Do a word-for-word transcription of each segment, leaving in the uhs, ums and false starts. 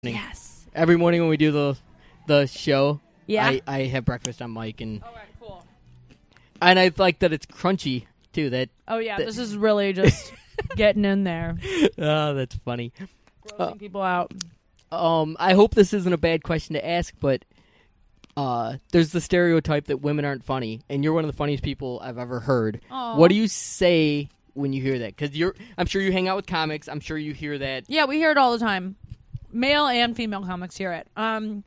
Yes. Every morning when we do the the show, Yeah. I, I have breakfast on mic, and All right, cool. and I like that it's crunchy too. That Oh yeah, that- this is really just getting in there, oh, that's funny. grossing people out. Um, I hope this isn't a bad question to ask, but uh, there's the stereotype that women aren't funny, and you're one of the funniest people I've ever heard. Aw. What do you say when you hear that? Because you're, I'm sure you hang out with comics. I'm sure you hear that. Yeah, we hear it all the time. Male and female comics hear it. Um,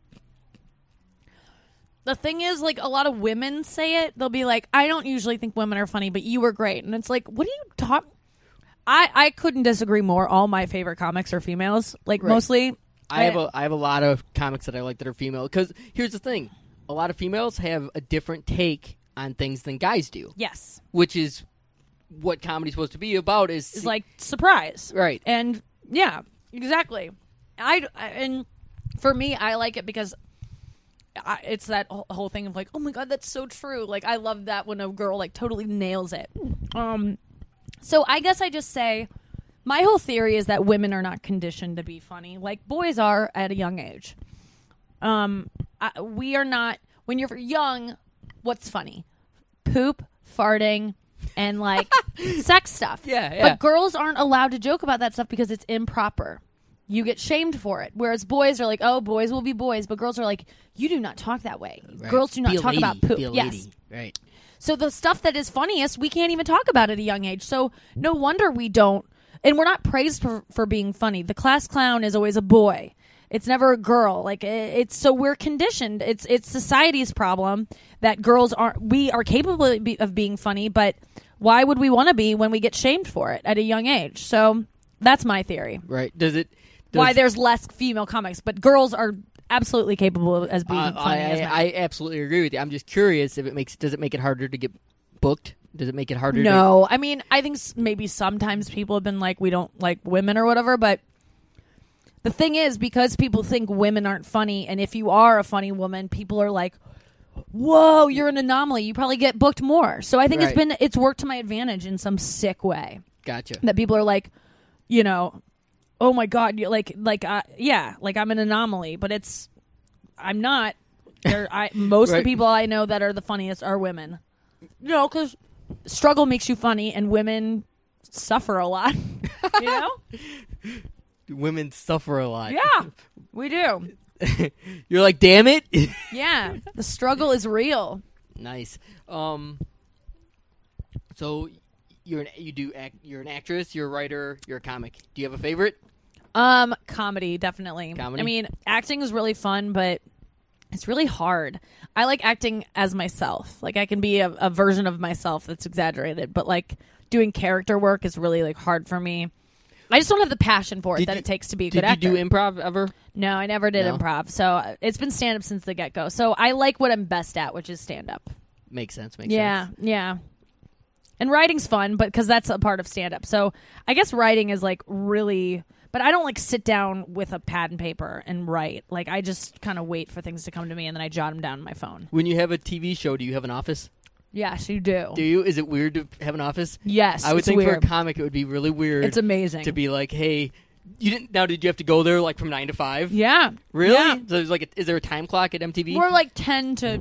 the thing is, like, a lot of women say it. They'll be like, I don't usually think women are funny, but you were great. And it's like, what are you talking? I, I couldn't disagree more. All my favorite comics are females. Like, Right. mostly. I have a I have a lot of comics that I like that are female. Because here's the thing, a lot of females have a different take on things than guys do, Yes. which is what comedy's supposed to be about. Is It's like, surprise. right. And yeah, exactly. I, I- and for me, I like it because I, it's that whole- whole thing of like, oh my god, that's so true. Like, I love that when a girl like totally nails it. Um, so I guess I just say my whole theory is that women are not conditioned to be funny like boys are at a young age. Um, I, we are not. When you're young, what's funny? Poop, farting, and like sex stuff. Yeah, yeah. But girls aren't allowed to joke about that stuff because it's improper. You get shamed for it. Whereas boys are like, oh, boys will be boys. But girls are like, you do not talk that way. Right. Girls do not Be a talk lady. about poop. Be a Yes. lady. Right. So the stuff that is funniest, we can't even talk about at a young age. So no wonder we don't. And we're not praised for, for being funny. The class clown is always a boy. It's never a girl. Like it- it's so we're conditioned. It's it's society's problem that girls aren't. We are capable of be- of being funny, but why would we want to be when we get shamed for it at a young age? So that's my theory. Right. Does it? Does, Why there's less female comics, but girls are absolutely capable of as being Uh, funny I, as men. I, I absolutely agree with you. I'm just curious if it makes does it make it harder to get booked? Does it make it harder? No, I mean, I think s- maybe sometimes people have been like, we don't like women or whatever, but the thing is, because people think women aren't funny, and if you are a funny woman, people are like, whoa, you're an anomaly. You probably get booked more. So I think it's Right. been, it's worked to my advantage in some sick way. To, gotcha. That people are like, you know, oh my God, you're like, like, uh, yeah, like I'm an anomaly, but it's, I'm not. They're, I, most of Right. the people I know that are the funniest are women. You know, because struggle makes you funny, and women suffer a lot. You know? Women suffer a lot. Yeah, we do. You're like, damn it. Yeah, the struggle is real. Nice. Um. So you're an you do act, you're an actress. You're a writer. You're a comic. Do you have a favorite? Um, comedy, definitely. Comedy? I mean, acting is really fun, but it's really hard. I like acting as myself. Like, I can be a, a version of myself that's exaggerated, but like doing character work is really like hard for me. I just don't have the passion for it Did that you- it takes to be a Did good actor. you do improv ever? No, I never did No? improv. So uh, it's been stand up since the get go. So I like what I'm best at, which is stand up. Makes sense. Makes Yeah, sense. yeah. And writing's fun, but because that's a part of stand up. So I guess writing is like really, but I don't like sit down with a pad and paper and write. Like I just kind of wait for things to come to me and then I jot them down on my phone. When you have a T V show, do you have an office? Yes, you do. Do you? Is it weird to have an office? Yes, I would it's think weird. for a comic it would be really weird. It's amazing. to be like, hey, you didn't. Now, did you have to go there like from nine to five? Yeah. Really? Yeah. So there's like, a, is there a time clock at M T V? We're like ten to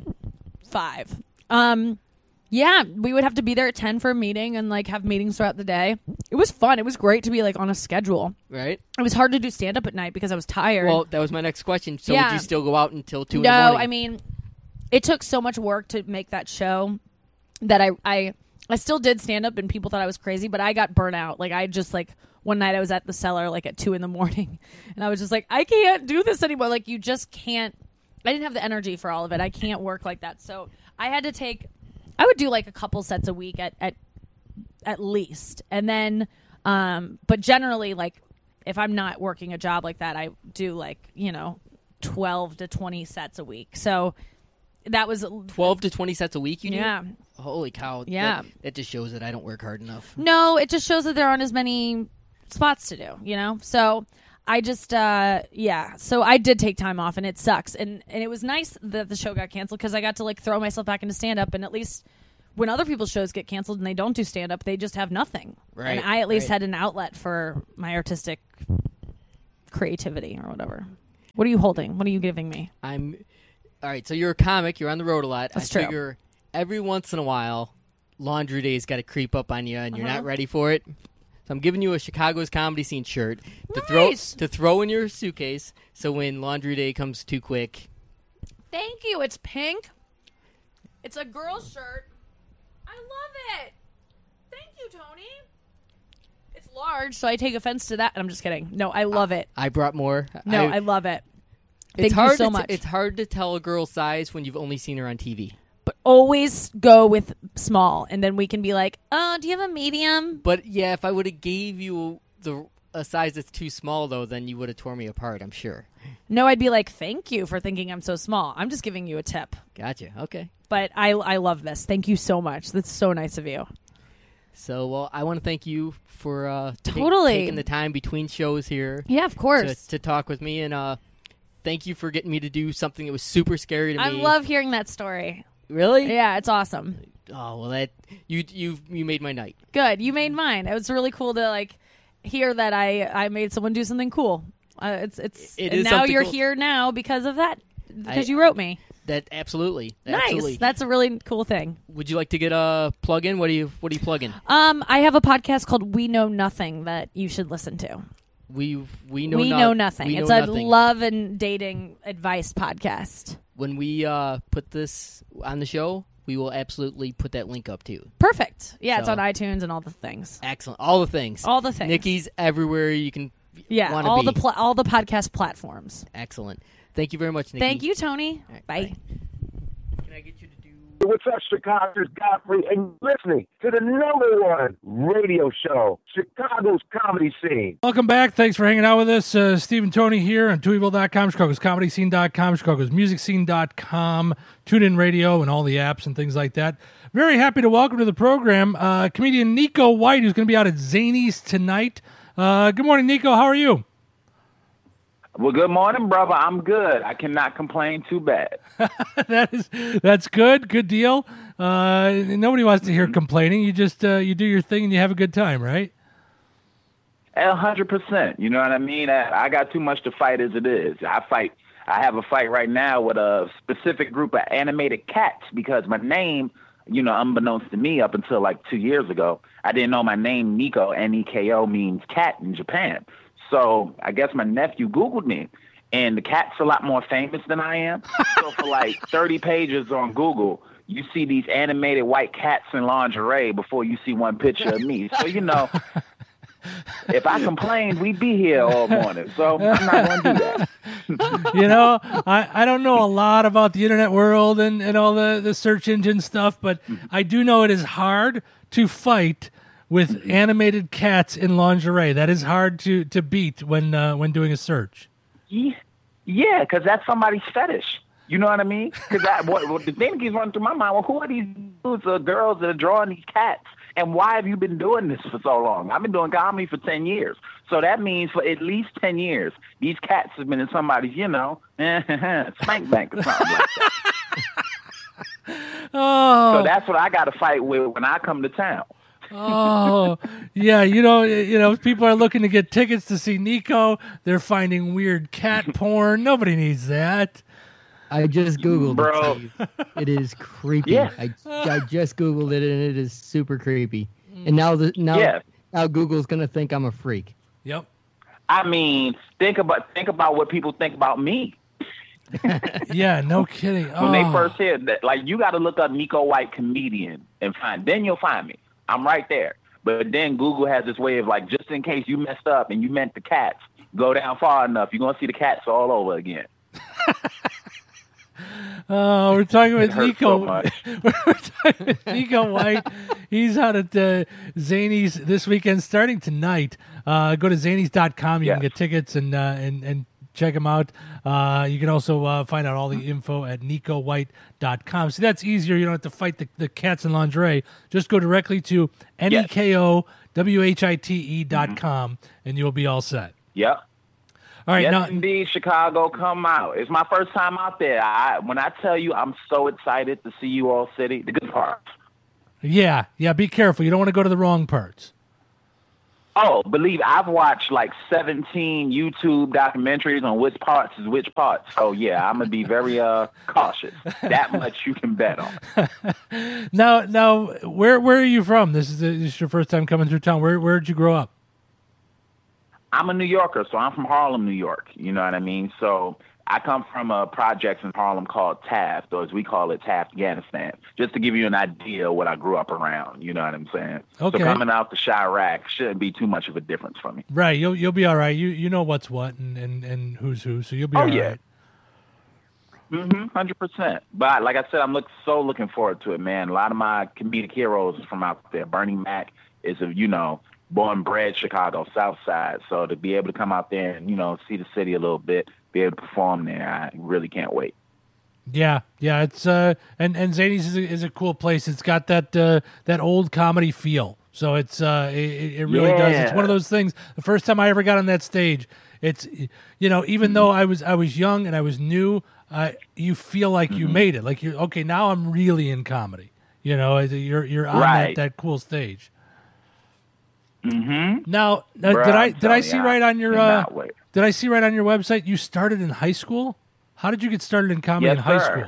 five. Um, yeah, we would have to be there at ten for a meeting and like have meetings throughout the day. It was fun. It was great to be like on a schedule. right. It was hard to do stand up at night because I was tired. Well, that was my next question. So Yeah. would you still go out until two no, in the morning? I mean, it took so much work to make that show that I I I still did stand up and people thought I was crazy, but I got burnt out. Like I just like one night I was at the cellar like at two in the morning, and I was just like, I can't do this anymore. Like you just can't. I didn't have the energy for all of it. I can't work like that. So I had to take. I would do like a couple sets a week at at at least, and then, um, but generally like if I'm not working a job like that, I do like you know twelve to twenty sets a week. So that was twelve to twenty sets a week. You do? yeah. Holy cow! Yeah. That, that just shows that I don't work hard enough. No, it just shows that there aren't as many spots to do, you know? So I just, uh, yeah. So I did take time off and it sucks. And, and it was nice that the show got canceled because I got to like throw myself back into stand up. And at least when other people's shows get canceled and they don't do stand up, they just have nothing. Right, And I at least right. had an outlet for my artistic creativity or whatever. What are you holding? What are you giving me? I'm all right. So you're a comic. You're on the road a lot. That's I true. figure every once in a while, laundry day's got to creep up on you, and you're Uh-huh. not ready for it. So I'm giving you a Chicago's Comedy Scene shirt to Nice. throw to throw in your suitcase. So when laundry day comes too quick, Thank you. It's pink. It's a girl's shirt. I love it. Thank you, Tony. It's large, so I take offense to that. I'm just kidding. No, I love it. I brought more. No, I, I love it. it's Thank hard you so to t- much. it's hard to tell a girl's size when you've only seen her on T V. But always go with small, and then we can be like, oh, do you have a medium? But yeah, if I would have gave you the a size that's too small, though, then you would have torn me apart. I'm sure. No, I'd be like, thank you for thinking I'm so small. I'm just giving you a tip. Gotcha. Okay. But I, I love this. Thank you so much. That's so nice of you. So, well, I want to thank you for uh, ta- Totally. taking the time between shows here Yeah, of to, course. to talk with me, and uh, thank you for getting me to do something that was super scary to I me. love hearing that story. Really? Yeah, it's awesome. Oh well, that you you you made my night. Good. You made mine. It was really cool to like hear that I I made someone do something cool. Uh, it's it's It and is now something you're cool. here now because of that. Because I- you wrote me. That absolutely, Nice. absolutely. That's a really cool thing. Would you like to get a plug in? What do you What are you plugging? Um, I have a podcast called We Know Nothing that you should listen to. We we know we no- know nothing. we It's know a nothing. love and dating advice podcast. When we uh, put this on the show, we will absolutely put that link up too. Perfect. Yeah, it's So- on iTunes and all the things. Excellent. All the things. All the things. Nikki's everywhere you can. Yeah, wanna all be. the pla- all the podcast platforms. Excellent. Thank you very much, Nikki. Thank you, Tony. All right, bye. bye. Can I get you to do? What's up, Chicago's Godfrey, and you're listening to the number one radio show, Chicago's Comedy Scene. Welcome back. Thanks for hanging out with us. Uh, Steve and Tony here on two evil dot com, Chicago's Comedy Scene dot com, Chicago's Music Scene dot com, TuneIn Radio, and all the apps and things like that. Very happy to welcome to the program uh, comedian Nico White, who's going to be out at Zany's tonight. Uh, good morning, Nico. How are you? Well, good morning, brother. I'm good. I cannot complain too bad. that is that's good. Good deal. Uh, nobody wants to hear complaining. You just uh, you do your thing and you have a good time, right? A hundred percent. You know what I mean? I, I got too much to fight as it is. I fight. I have a fight right now with a specific group of animated cats because my name, you know, unbeknownst to me up until like two years ago, I didn't know my name, Nico, N E K O, means cat in Japan. So I guess my nephew Googled me, and the cat's a lot more famous than I am. So for like thirty pages on Google, you see these animated white cats in lingerie before you see one picture of me. So, you know, if I complained, we'd be here all morning. So I'm not going to do that. You know, I, I don't know a lot about the internet world and, and all the, the search engine stuff, but I do know it is hard to fight with animated cats in lingerie. That is hard to, to beat when uh, when doing a search. Yeah, because that's somebody's fetish. You know what I mean? Because what, what the thing keeps running through my mind, well, who are these dudes or girls that are drawing these cats? And why have you been doing this for so long? I've been doing comedy for ten years. So that means for at least ten years, these cats have been in somebody's, you know, spank bank or something like that. Oh, So that's what I got to fight with when I come to town. oh, yeah. You know, you know, people are looking to get tickets to see Nico. They're finding weird cat porn. Nobody needs that. I just Googled Bro. it, Steve. It is creepy. Yeah. I, I just Googled it, and it is super creepy. And now the now, Yeah. now Google's going to think I'm a freak. Yep. I mean, think about think about what people think about me. Yeah. No kidding. When they Oh. first hear that, like, you got to look up Nico White comedian and find, then you'll find me. I'm right there. But then Google has this way of, like, just in case you messed up and you meant the cats, go down far enough, you're going to see the cats all over again. Oh, we're talking with It hurts Nico. so much. We're talking with Nico White. He's out at uh, Zany's this weekend, starting tonight. Uh, go to zanies dot com. You Yes. can get tickets and uh, and and check him out. Uh, you can also uh, find out all the info at nico white dot com. So that's easier. You don't have to fight the, the cats in lingerie. Just go directly to N E K O W H I T E dot com, and you'll be all set. Yep. All right, Yes, now indeed, Chicago, come out. It's my first time out there. I, when I tell you, I'm so excited to see you all city. The good parts. yeah, yeah. Be careful. You don't want to go to the wrong parts. Oh, believe I've watched like seventeen YouTube documentaries on which parts is which parts. So yeah, I'm gonna be very uh cautious. That much you can bet on. Now, now, where where are you from? This is this is your first time coming through town. Where where did you grow up? I'm a New Yorker, so I'm from Harlem, New York. You know what I mean? So I come from a project in Harlem called Taft, or as we call it, Taft, Afghanistan. Just to give you an idea of what I grew up around. You know what I'm saying? Okay. So coming out to Chirac shouldn't be too much of a difference for me. Right, you'll you'll be all right. You you know what's what and, and, and who's who, so you'll be Oh, all yeah. right. Mm-hmm, hundred percent. But like I said, I'm look so looking forward to it, man. A lot of my comedic heroes are from out there. Bernie Mac is a you know born and bred Chicago South Side, so to be able to come out there and you know see the city a little bit, be able to perform there, I really can't wait. Yeah, yeah, it's uh, and and Zanies is a, is a cool place. It's got that uh, that old comedy feel, so it's uh, it, it really does. It's Yeah. one of those things. The first time I ever got on that stage, it's you know, even Mm-hmm. though I was I was young and I was new, uh, you feel like you Mm-hmm. made it. Like you're okay now. I'm really in comedy. You know, you're you're on Right. that, that cool stage. Mm-hmm. Now, uh, Bruh, did I I'm did I telling see ya, right on your uh, cannot wait. did I see right on your website you started in high school? How did you get started in comedy Yes, in high sir. school?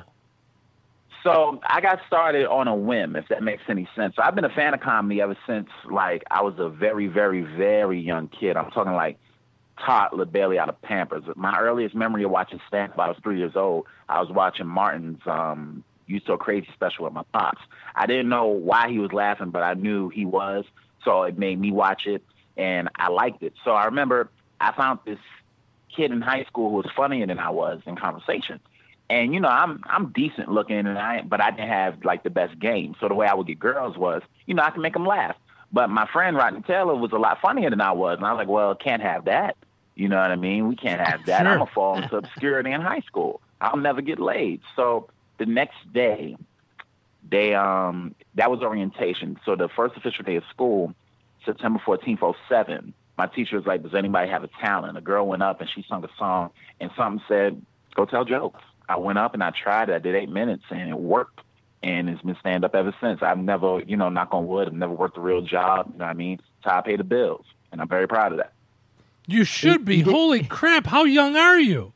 So I got started on a whim, if that makes any sense. So I've been a fan of comedy ever since, like, I was a very, very, very young kid. I'm talking like toddler, barely out of Pampers. My earliest memory of watching stand-up, I was three years old. I was watching Martin's um, You So Crazy special with my pops. I didn't know why he was laughing, but I knew he was. So it made me watch it, and I liked it. So I remember I found this kid in high school who was funnier than I was in conversation. And, you know, I'm I'm decent looking, and I but I didn't have, like, the best game. So the way I would get girls was, you know, I can make them laugh. But my friend Rodney Taylor was a lot funnier than I was. And I was like, well, can't have that. You know what I mean? We can't have that. Sure. I'm going to fall into obscurity in high school. I'll never get laid. So the next day, they um that was orientation. So the first official day of school, September fourteenth, oh seven, my teacher was like, does anybody have a talent? A girl went up and she sung a song, and something said, go tell jokes. I went up and I tried it. I did eight minutes and it worked. And it's been stand up ever since. I've never, you know, knock on wood, I've never worked a real job. You know what I mean? It's how I pay the bills. And I'm very proud of that. You should be. Holy crap! How young are you?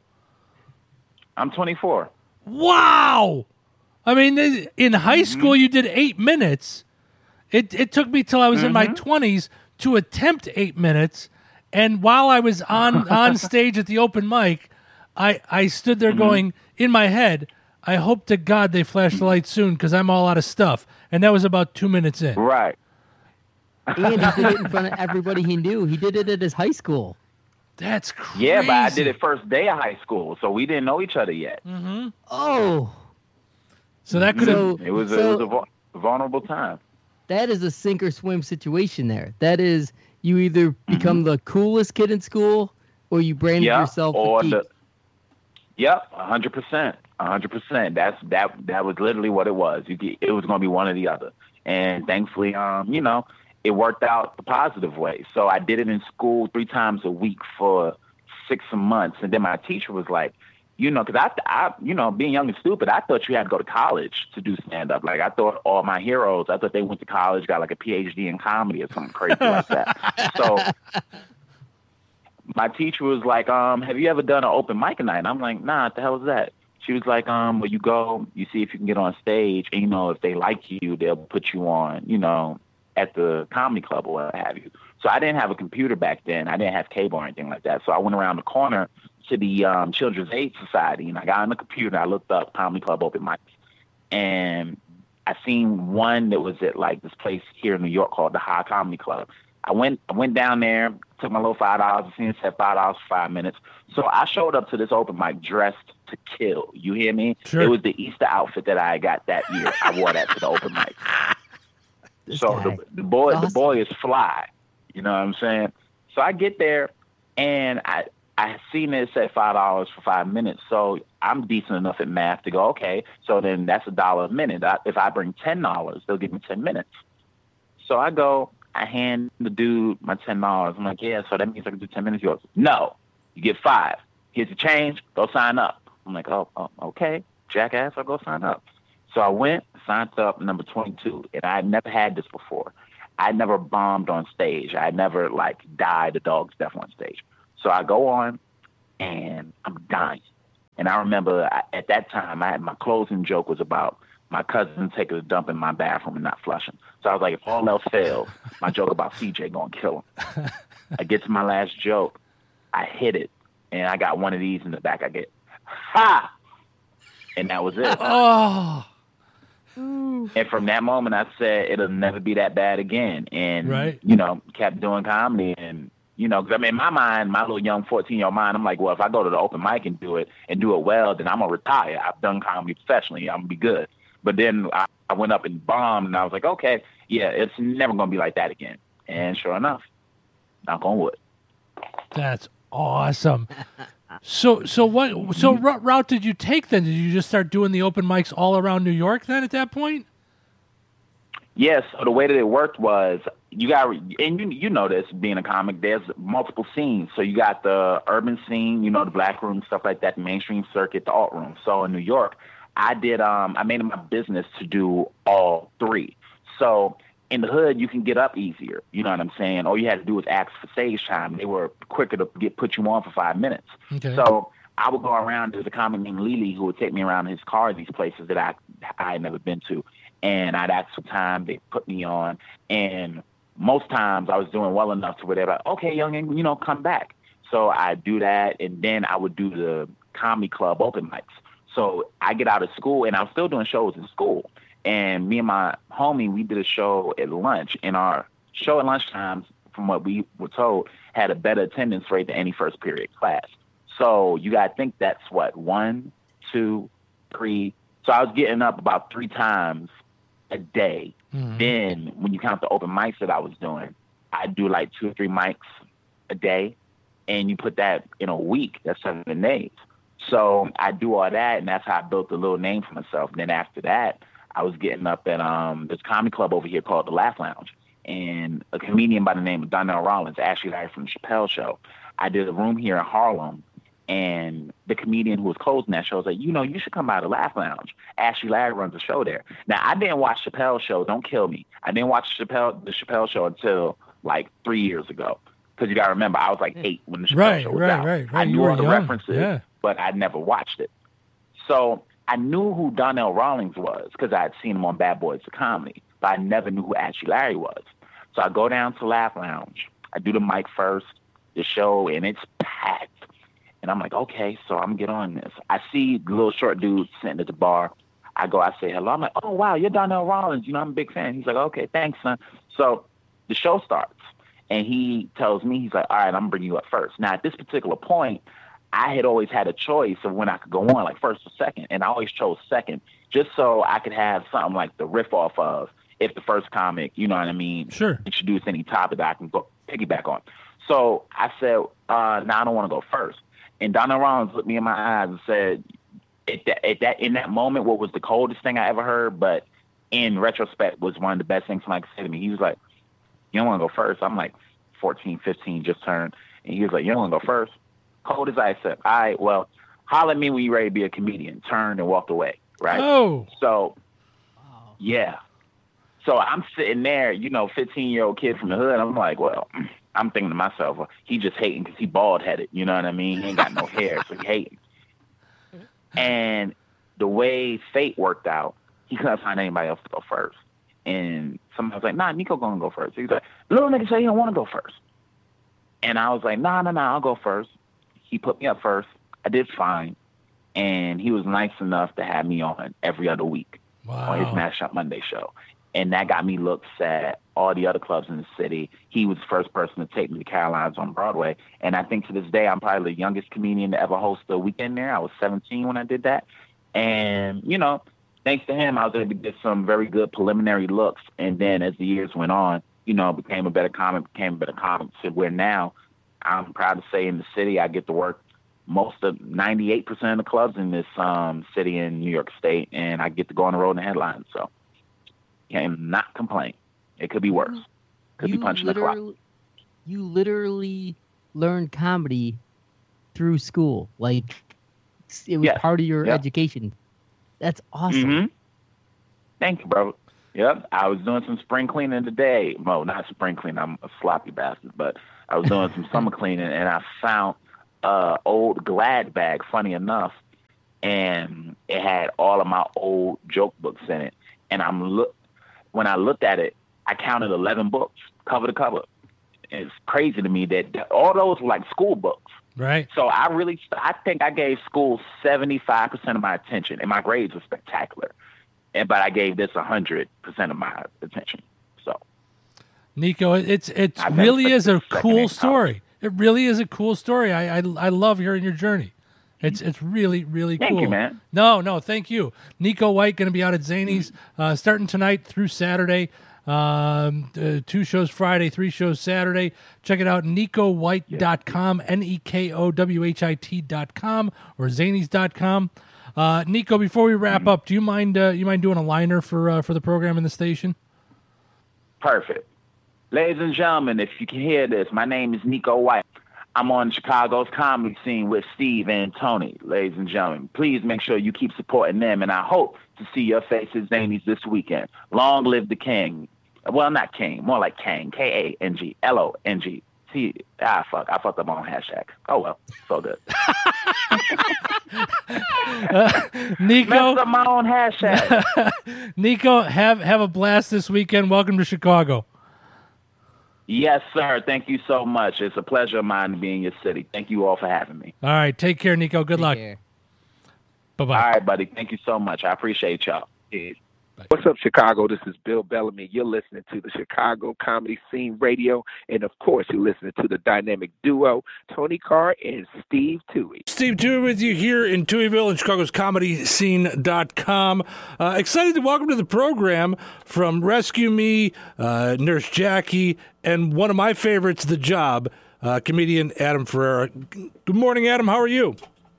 I'm twenty-four. Wow. I mean, in high school, you did eight minutes. It it took me till I was in my twenties to attempt eight minutes, and while I was on on stage at the open mic, I I stood there going in my head, I hope to God they flash the lights soon because I'm all out of stuff. And that was about two minutes in. Right. And he did it in front of everybody he knew. He did it at his high school. That's crazy. Yeah, but I did it first day of high school, so we didn't know each other yet. Oh, So that could have. So- It was, a, so- it was a vul- vulnerable time. that is a sink or swim situation there. That is, you either become the coolest kid in school or you branded Yeah, yourself or a geek. the, yep, a hundred percent, a hundred percent. That's that. That was literally what it was. You get, it was going to be one or the other, and thankfully, um, you know, it worked out the positive way. So I did it in school three times a week for six months, and then my teacher was like, you know, because I, I, you know, being young and stupid, I thought you had to go to college to do stand up. Like I thought all my heroes, I thought they went to college, got like a P H D in comedy or something crazy like that. So my teacher was like, um, have you ever done an open mic night? And I'm like, nah, what the hell is that? She was like, um, well, you go, you see if you can get on stage, and, you know, if they like you, they'll put you on, you know, at the comedy club or what have you. So I didn't have a computer back then. I didn't have cable or anything like that. So I went around the corner to the um, Children's Aid Society, and I got on the computer, and I looked up comedy club open mics. And I seen one that was at, like, this place here in New York called the High Comedy Club. I went I went down there, took my little five dollars, and seen it said five dollars for five minutes. So I showed up to this open mic dressed to kill. You hear me? Sure. It was the Easter outfit that I got that year. I wore that to the open mic. This So guy. the, the boy Awesome. the boy is fly. You know what I'm saying? So I get there, and I I seen it said five dollars for five minutes. So I'm decent enough at math to go, okay, so then that's a dollar a minute. I, if I bring ten dollars, they'll give me ten minutes. So I go, I hand the dude my ten dollars. I'm like, yeah, so that means I can do ten minutes. He goes, no, you get five. Here's the change. Go sign up. I'm like, oh, oh okay, jackass, I'll go sign up. So I went, signed up, number twenty-two, and I had never had this before. I never bombed on stage. I never like died a dog's death on stage. So I go on and I'm dying. And I remember I, at that time, I had my closing joke was about my cousin taking a dump in my bathroom and not flushing. So I was like, if all else fails, my joke about C J gonna kill him. I get to my last joke, I hit it, and I got one of these in the back. I get, ha! And that was it. Oh. And from that moment, I said, it'll never be that bad again. And, right. you know, kept doing comedy. And, you know, because I mean, in my mind, my little young fourteen-year-old mind, I'm like, well, if I go to the open mic and do it and do it well, then I'm going to retire. I've done comedy professionally. I'm going to be good. But then I, I went up and bombed, and I was like, okay, yeah, it's never going to be like that again. And sure enough, knock on wood. That's awesome. So, so what? So, what route did you take then? Did you just start doing the open mics all around New York then? At that point? Yes. So the way that it worked was you got, and you you know this being a comic. There's multiple scenes. So you got the urban scene, you know, the black room, stuff like that, the mainstream circuit, the alt room. So in New York, I did. Um, I made it my business to do all three. So in the hood, you can get up easier. You know what I'm saying? All you had to do was ask for stage time. They were quicker to get put you on for five minutes. Okay. So I would go around. There's a comic named Lily who would take me around in his car, these places that I I had never been to. And I'd ask for time. They put me on. And most times I was doing well enough to where they're like, okay, youngin, you know, come back. So I do that. And then I would do the comedy club open mics. So I get out of school, and I'm still doing shows in school. And me and my homie, we did a show at lunch. And our show at lunchtime, from what we were told, had a better attendance rate than any first period class. So you got to think that's what, one, two, three. So I was getting up about three times a day. Mm-hmm. Then when you count the open mics that I was doing, I'd do like two or three mics a day. And you put that in a week, that's seven days. So I do all that, and that's how I built a little name for myself. And then after that, I was getting up at um, this comedy club over here called the Laugh Lounge. And a comedian by the name of Donnell Rollins, Ashley Larry from the Chappelle Show, I did a room here in Harlem. And the comedian who was closing that show was like, you know, you should come by the Laugh Lounge. Ashley Larry runs a show there. Now, I didn't watch Chappelle's show. Don't kill me. I didn't watch Chappelle, the Chappelle Show until like three years ago. Because you got to remember, I was like eight when the Chappelle right, Show was right, out. Right, right, I knew right. all the young. references, yeah. but I never watched it. So I knew who Donnell Rollins was because I had seen him on Bad Boys of Comedy, but I never knew who Ashley Larry was. So I go down to Laugh Lounge. I do the mic first, the show, and it's packed. And I'm like, okay, so I'm going to get on this. I see the little short dude sitting at the bar. I go, I say hello. I'm like, oh, wow, you're Donnell Rollins. You know, I'm a big fan. He's like, okay, thanks, son. So the show starts. And he tells me, he's like, all right, I'm going to bring you up first. Now, at this particular point, I had always had a choice of when I could go on, like first or second. And I always chose second, just so I could have something like the riff off of if the first comic, you know what I mean, sure, introduce any topic that I can go piggyback on. So I said, uh, no, I don't want to go first. And Donnell Rollins looked me in my eyes and said, at that, at that, in that moment, what was the coldest thing I ever heard, but in retrospect was one of the best things somebody could say to me. He was like, you don't want to go first. I'm like fourteen, fifteen, just turned. And he was like, you don't want to go first? Cold as ice. I said, all right, well, holler at me when you're ready to be a comedian. Turned and walked away, right? Oh. So, yeah. So I'm sitting there, you know, fifteen-year-old kid from the hood. I'm like, well, I'm thinking to myself, well, he just hating because he bald-headed. You know what I mean? He ain't got no hair, so he hating. And the way fate worked out, he couldn't find anybody else to go first. And somebody was like, nah, Nico gonna go first. He's like, little nigga say he don't want to go first. And I was like, nah, nah, nah, I'll go first. He put me up first. I did fine. And he was nice enough to have me on every other week wow. on his Mash Up Monday show. And that got me looks at all the other clubs in the city. He was the first person to take me to Caroline's on Broadway. And I think to this day, I'm probably the youngest comedian to ever host a weekend there. I was seventeen when I did that. And, you know, thanks to him, I was able to get some very good preliminary looks. And then as the years went on, you know, became a better comic, became a better comic to where now I'm proud to say in the city, I get to work most of ninety-eight percent of the clubs in this um, city in New York State. And I get to go on the road in the headlines. So can not complain. It could be worse. Could you be punching the clock. You literally learned comedy through school. Like, it was yes. part of your yep. education. That's awesome. Mm-hmm. Thank you, bro. Yep, I was doing some spring cleaning today. Well, not spring cleaning. I'm a sloppy bastard, but I was doing some summer cleaning, and I found uh old Glad bag. Funny enough, and it had all of my old joke books in it. And I'm look when I looked at it, I counted eleven books, cover to cover. It's crazy to me that, that all those were like school books. Right. So I really, I think I gave school seventy-five percent of my attention, and my grades were spectacular. And but I gave this one hundred percent of my attention. So, Nico, it's it I really think is a second cool hand story. It really is a cool story. I I, I love hearing your journey. It's it's really really Thank cool. you, man. No, no, thank you. Nico White going to be out at Zanies uh, starting tonight through Saturday. Um, uh, two shows Friday, three shows Saturday. Check it out, nico white dot com, N E K O W H I T dot com or zanies dot com. Uh, Nico, before we wrap up, do you mind uh, you mind doing a liner for uh, for the program in the station? Perfect. Ladies and gentlemen, if you can hear this, my name is Nico White. I'm on Chicago's comedy scene with Steve and Tony. Ladies and gentlemen, please make sure you keep supporting them, and I hope to see your faces Zanies this weekend. Long live the king. Well, not king, more like Kang, K A N G, L O N G. See, ah, fuck, I fucked up on hashtag. Oh, well, so good. uh, Nico, messed up my own hashtag. Nico, have, have a blast this weekend. Welcome to Chicago. Yes, sir. Thank you so much. It's a pleasure of mine to be in your city. Thank you all for having me. All right. Take care, Nico. Good Take luck. care. Bye-bye. All right, buddy. Thank you so much. I appreciate y'all. Peace. What's up, Chicago? This is Bill Bellamy. You're listening to the Chicago Comedy Scene Radio. And, of course, you're listening to the dynamic duo, Tony Carr and Steve Toohey. Steve Toohey with you here in Tooheyville and Chicago's comedy scene dot com. Uh, excited to welcome to the program from Rescue Me, uh, Nurse Jackie, and one of my favorites, The Job, uh, comedian Adam Ferrara. Good morning, Adam. How are you?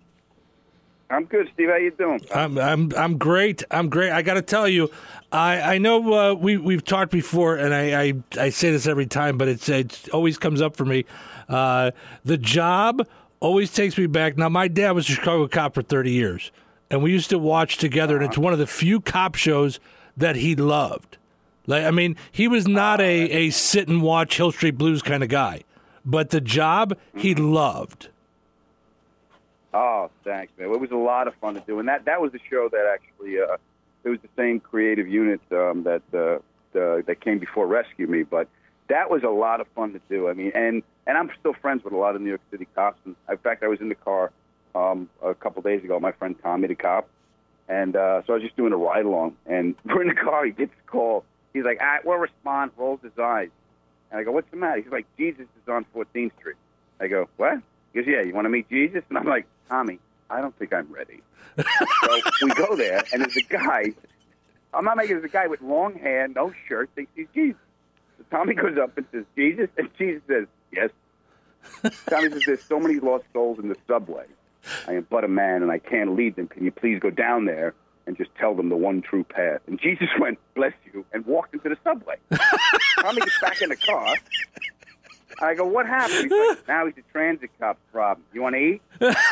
I'm good, Steve. How you doing? I'm I'm I'm great. I'm great. I got to tell you, I I know uh, we we've talked before, and I, I, I say this every time, but it's it always comes up for me. Uh, The Job always takes me back. Now, my dad was a Chicago cop for thirty years, and we used to watch together. And it's one of the few cop shows that he loved. Like, I mean, he was not a a sit and watch Hill Street Blues kind of guy, but The Job he loved. Oh, thanks, man. It was a lot of fun to do, and that that was a show that actually uh, it was the same creative unit um, that uh, the, that came before Rescue Me, but that was a lot of fun to do. I mean, and and I'm still friends with a lot of New York City cops. And in fact, I was in the car um, a couple days ago. My friend Tommy, the cop, and uh, so I was just doing a ride along, and we're in the car. He gets a call. He's like, "All right, we'll respond." Rolls his eyes, and I go, "What's the matter?" He's like, "Jesus is on fourteenth Street." I go, "What?" He goes, "Yeah, you want to meet Jesus?" And I'm like, "Tommy, I don't think I'm ready." So we go there, and there's a guy. I'm not making it. There's a guy with long hair, no shirt, thinks he's Jesus. So Tommy goes up and says, "Jesus?" And Jesus says, "Yes." Tommy says, "There's so many lost souls in the subway. I am but a man, and I can't lead them. Can you please go down there and just tell them the one true path?" And Jesus went, "Bless you," and walked into the subway. Tommy gets back in the car. I go, "What happened?" He's like, "Now he's a transit cop's problem. You want to eat?"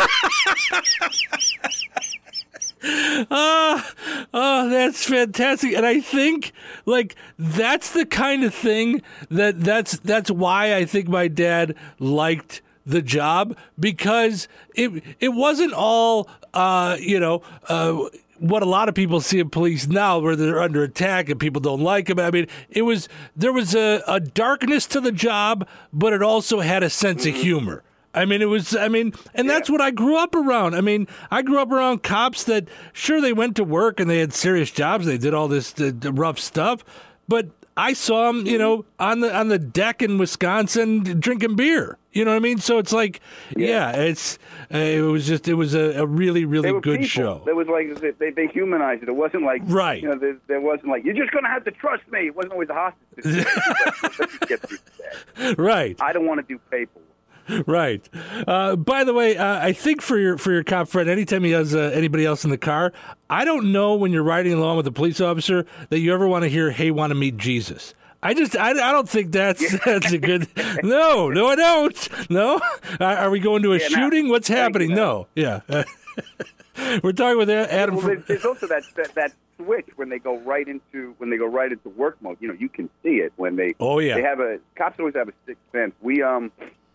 Oh, oh, that's fantastic. And I think, like, that's the kind of thing that that's that's why I think my dad liked The Job, because it it wasn't all uh, you know, uh, what a lot of people see in police now, where they're under attack and people don't like them. I mean, it was there was a, a darkness to The Job, but it also had a sense mm-hmm. of humor. I mean, it was, I mean, and yeah. that's what I grew up around. I mean, I grew up around cops that, sure, they went to work and they had serious jobs. They did all this the, the rough stuff. But I saw them, you know, on the on the deck in Wisconsin drinking beer. You know what I mean? So it's like, yeah, yeah it's, uh, it was just, it was a, a really, really good people. show. It was like, they, they humanized it. It wasn't like, right. you know, there, there wasn't like, "You're just going to have to trust me." It wasn't always a hostage situation. Let's just get through that. Right. I don't want to do paperwork. Right. Uh, by the way, uh, I think for your for your cop friend, anytime he has uh, anybody else in the car, I don't know when you're riding along with a police officer that you ever want to hear, "Hey, want to meet Jesus?" I just, I, I don't think that's that's a good. No, no, I don't. No, are, are we going to a yeah, shooting? No. What's happening? No, yeah. We're talking with Adam. Well, there's, there's also that, that that switch when they go right into when they go right into work mode. You know, you can see it when they. Oh yeah. They have a cops always have a sixth sense. We um,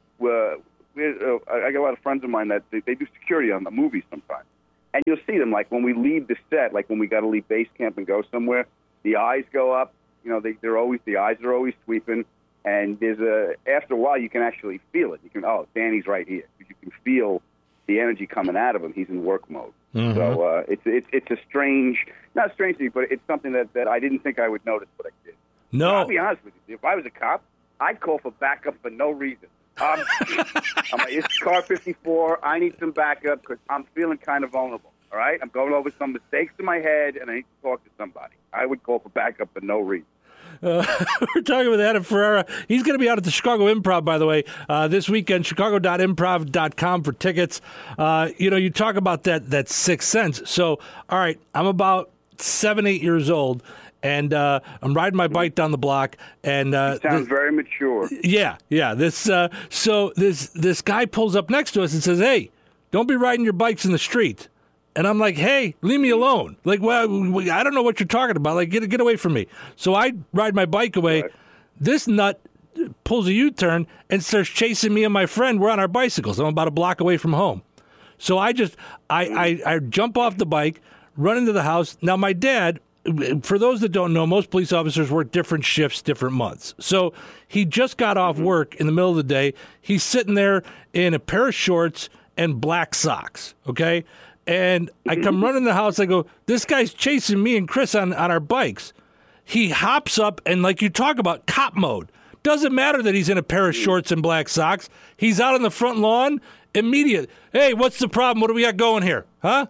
we we uh, I got a lot of friends of mine that they, they do security on the movies sometimes, and you'll see them like when we leave the set, like when we got to leave base camp and go somewhere, the eyes go up. You know, they they're always the eyes are always sweeping, and there's a after a while you can actually feel it. You can oh, Danny's right here. You can feel the energy coming out of him. He's in work mode. Mm-hmm. So uh, it's it's it's a strange, not strange to me, but it's something that, that I didn't think I would notice, but I did. No, but I'll be honest with you. If I was a cop, I'd call for backup for no reason. Um, I'm like, it's car fifty-four. I need some backup because I'm feeling kind of vulnerable. All right, I'm going over some mistakes in my head, and I need to talk to somebody. I would call for backup for no reason. Uh, we're talking with Adam Ferrara. He's going to be out at the Chicago Improv, by the way, uh, this weekend, chicago dot improv dot com for tickets. Uh, you know, you talk about that that sixth sense. So, all right, I'm about seven, eight years old, and uh, I'm riding my bike down the block. And uh, you sound this, very mature. Yeah, yeah. This uh, so this this guy pulls up next to us and says, "Hey, don't be riding your bikes in the street." And I'm like, hey, leave me alone. Like, well, I don't know what you're talking about. Like, get get away from me. So I ride my bike away. Right. This nut pulls a U-turn and starts chasing me and my friend. We're on our bicycles. I'm about a block away from home. So I just, I, I, I jump off the bike, run into the house. Now, my dad, for those that don't know, most police officers work different shifts, different months. So he just got off work in the middle of the day. He's sitting there in a pair of shorts and black socks, okay? And I come running in the house. I go, this guy's chasing me and Chris on, on our bikes. He hops up and, like you talk about, cop mode. Doesn't matter that he's in a pair of shorts and black socks. He's out on the front lawn. Immediate. Hey, what's the problem? What do we got going here? Huh?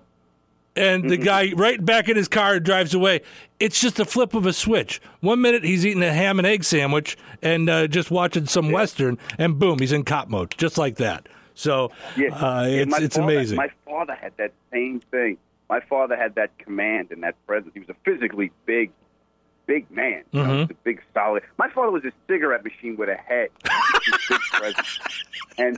And the guy right back in his car drives away. It's just a flip of a switch. One minute he's eating a ham and egg sandwich and uh, just watching some Western, and boom, he's in cop mode, just like that. So yeah, uh, yeah, it's it's father, amazing. My father had that same thing. My father had that command and that presence. He was a physically big, big man. You mm-hmm. know, a big, solid. My father was a cigarette machine with a head. Big presence. And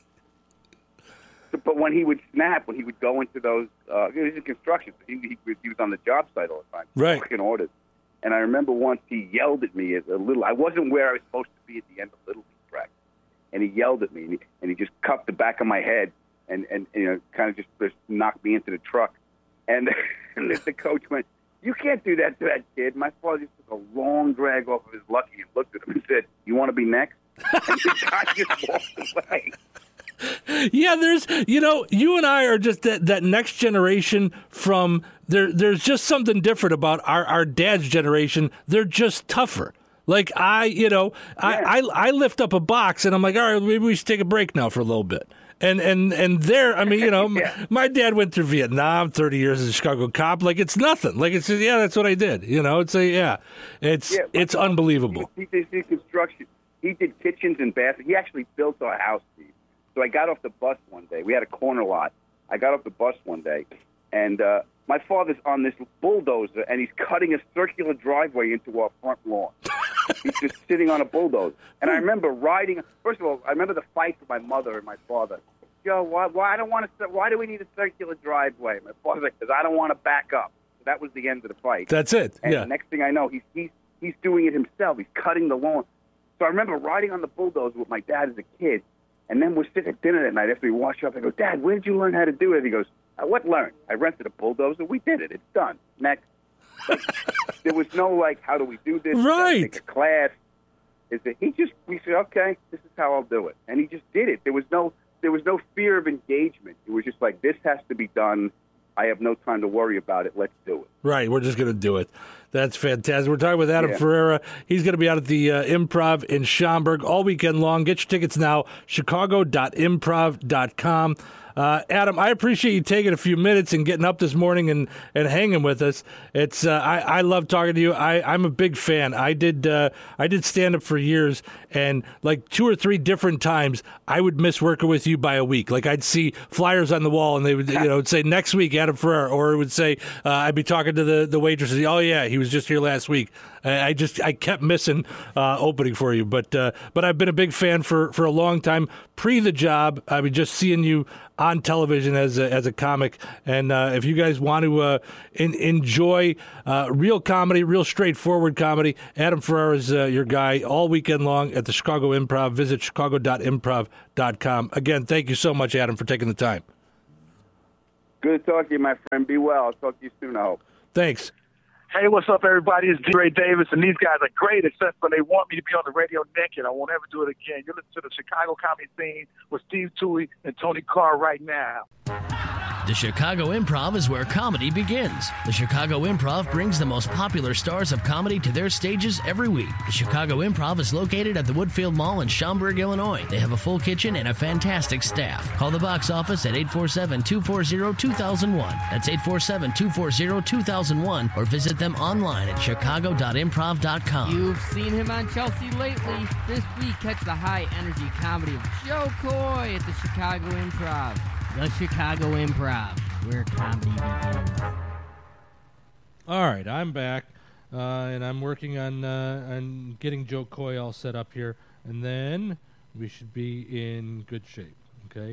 but when he would snap, when he would go into those, uh, he was in construction. So he, he, he was on the job site all the time, right? Working orders. And I remember once he yelled at me as a little. I wasn't where I was supposed to be at the end of Little League practice. And he yelled at me, and he, and he just cupped the back of my head, and, and you know, kind of just, just knocked me into the truck. And, and the coach went, "You can't do that to that kid." My father just took a long drag off of his lucky and looked at him and said, "You want to be next?" And the guy just walked away. Yeah, there's, you know, you and I are just that, that next generation from, there. There's just something different about our, our dad's generation. They're just tougher. Like, I, you know, yeah. I, I I lift up a box, and I'm like, all right, maybe we should take a break now for a little bit. And and and there, I mean, you know, yeah. my dad went through Vietnam, thirty years as a Chicago cop. Like, it's nothing. Like, it's yeah, that's what I did. You know, it's a yeah, it's yeah, it's unbelievable. He did, he did construction. He did kitchens and bathrooms. He actually built our house, Steve. So I got off the bus one day. We had a corner lot. I got off the bus one day, and uh, my father's on this bulldozer, and he's cutting a circular driveway into our front lawn. He's just sitting on a bulldozer. And I remember riding. First of all, I remember the fight with my mother and my father. Joe, why, why I don't want to? Why do we need a circular driveway? My father's like, because I don't want to back up. So that was the end of the fight. That's it. And yeah. the next thing I know, he's he's he's doing it himself. He's cutting the lawn. So I remember riding on the bulldozer with my dad as a kid, and then we're sitting at dinner that night after we washed up. I go, "Dad, where did you learn how to do it?" He goes, "What learn? I rented a bulldozer. We did it. It's done. Next." Like, there was no like, how do we do this? Right. Take a class. Is that he just? We said, okay, this is how I'll do it, and he just did it. There was no, there was no fear of engagement. It was just like, this has to be done. I have no time to worry about it. Let's do it. Right. We're just going to do it. That's fantastic. We're talking with Adam yeah. Ferrara. He's going to be out at the uh, Improv in Schaumburg all weekend long. Get your tickets now, chicago dot improv dot com. Uh, Adam, I appreciate you taking a few minutes and getting up this morning and, and hanging with us. It's uh, I, I love talking to you. I, I'm a big fan. I did uh, I did stand up for years, and like two or three different times, I would miss working with you by a week. Like, I'd see flyers on the wall, and they would you know would say next week Adam Ferrara, or it would say uh, I'd be talking to the the waitress. Oh yeah, he was just here last week. I, I just I kept missing uh, opening for you, but uh, but I've been a big fan for, for a long time. Pre the job, I mean, just seeing you on television as a, as a comic, and uh, if you guys want to uh, in, enjoy uh, real comedy, real straightforward comedy, Adam Ferrara is uh, your guy all weekend long at the Chicago Improv. Visit chicago dot improv dot com. Again, thank you so much, Adam, for taking the time. Good to talk to you, my friend. Be well. I'll talk to you soon, I hope. Thanks. Hey, what's up, everybody? It's D. Ray Davis, and these guys are great, except when they want me to be on the radio naked. I won't ever do it again. You're listening to the Chicago Comedy Scene with Steve Toohey and Tony Carr right now. The Chicago Improv is where comedy begins. The Chicago Improv brings the most popular stars of comedy to their stages every week. The Chicago Improv is located at the Woodfield Mall in Schaumburg, Illinois. They have a full kitchen and a fantastic staff. Call the box office at eight four seven, two four zero, two thousand one. That's eight four seven, two four zero, two thousand one, or visit them online at chicago dot improv dot com. You've seen him on Chelsea lately. This week, catch the high-energy comedy of Joe Coy at the Chicago Improv. The Chicago Improv, where comedy begins. All right, I'm back, uh, and I'm working on uh, on getting Joe Coy all set up here, and then we should be in good shape. Okay.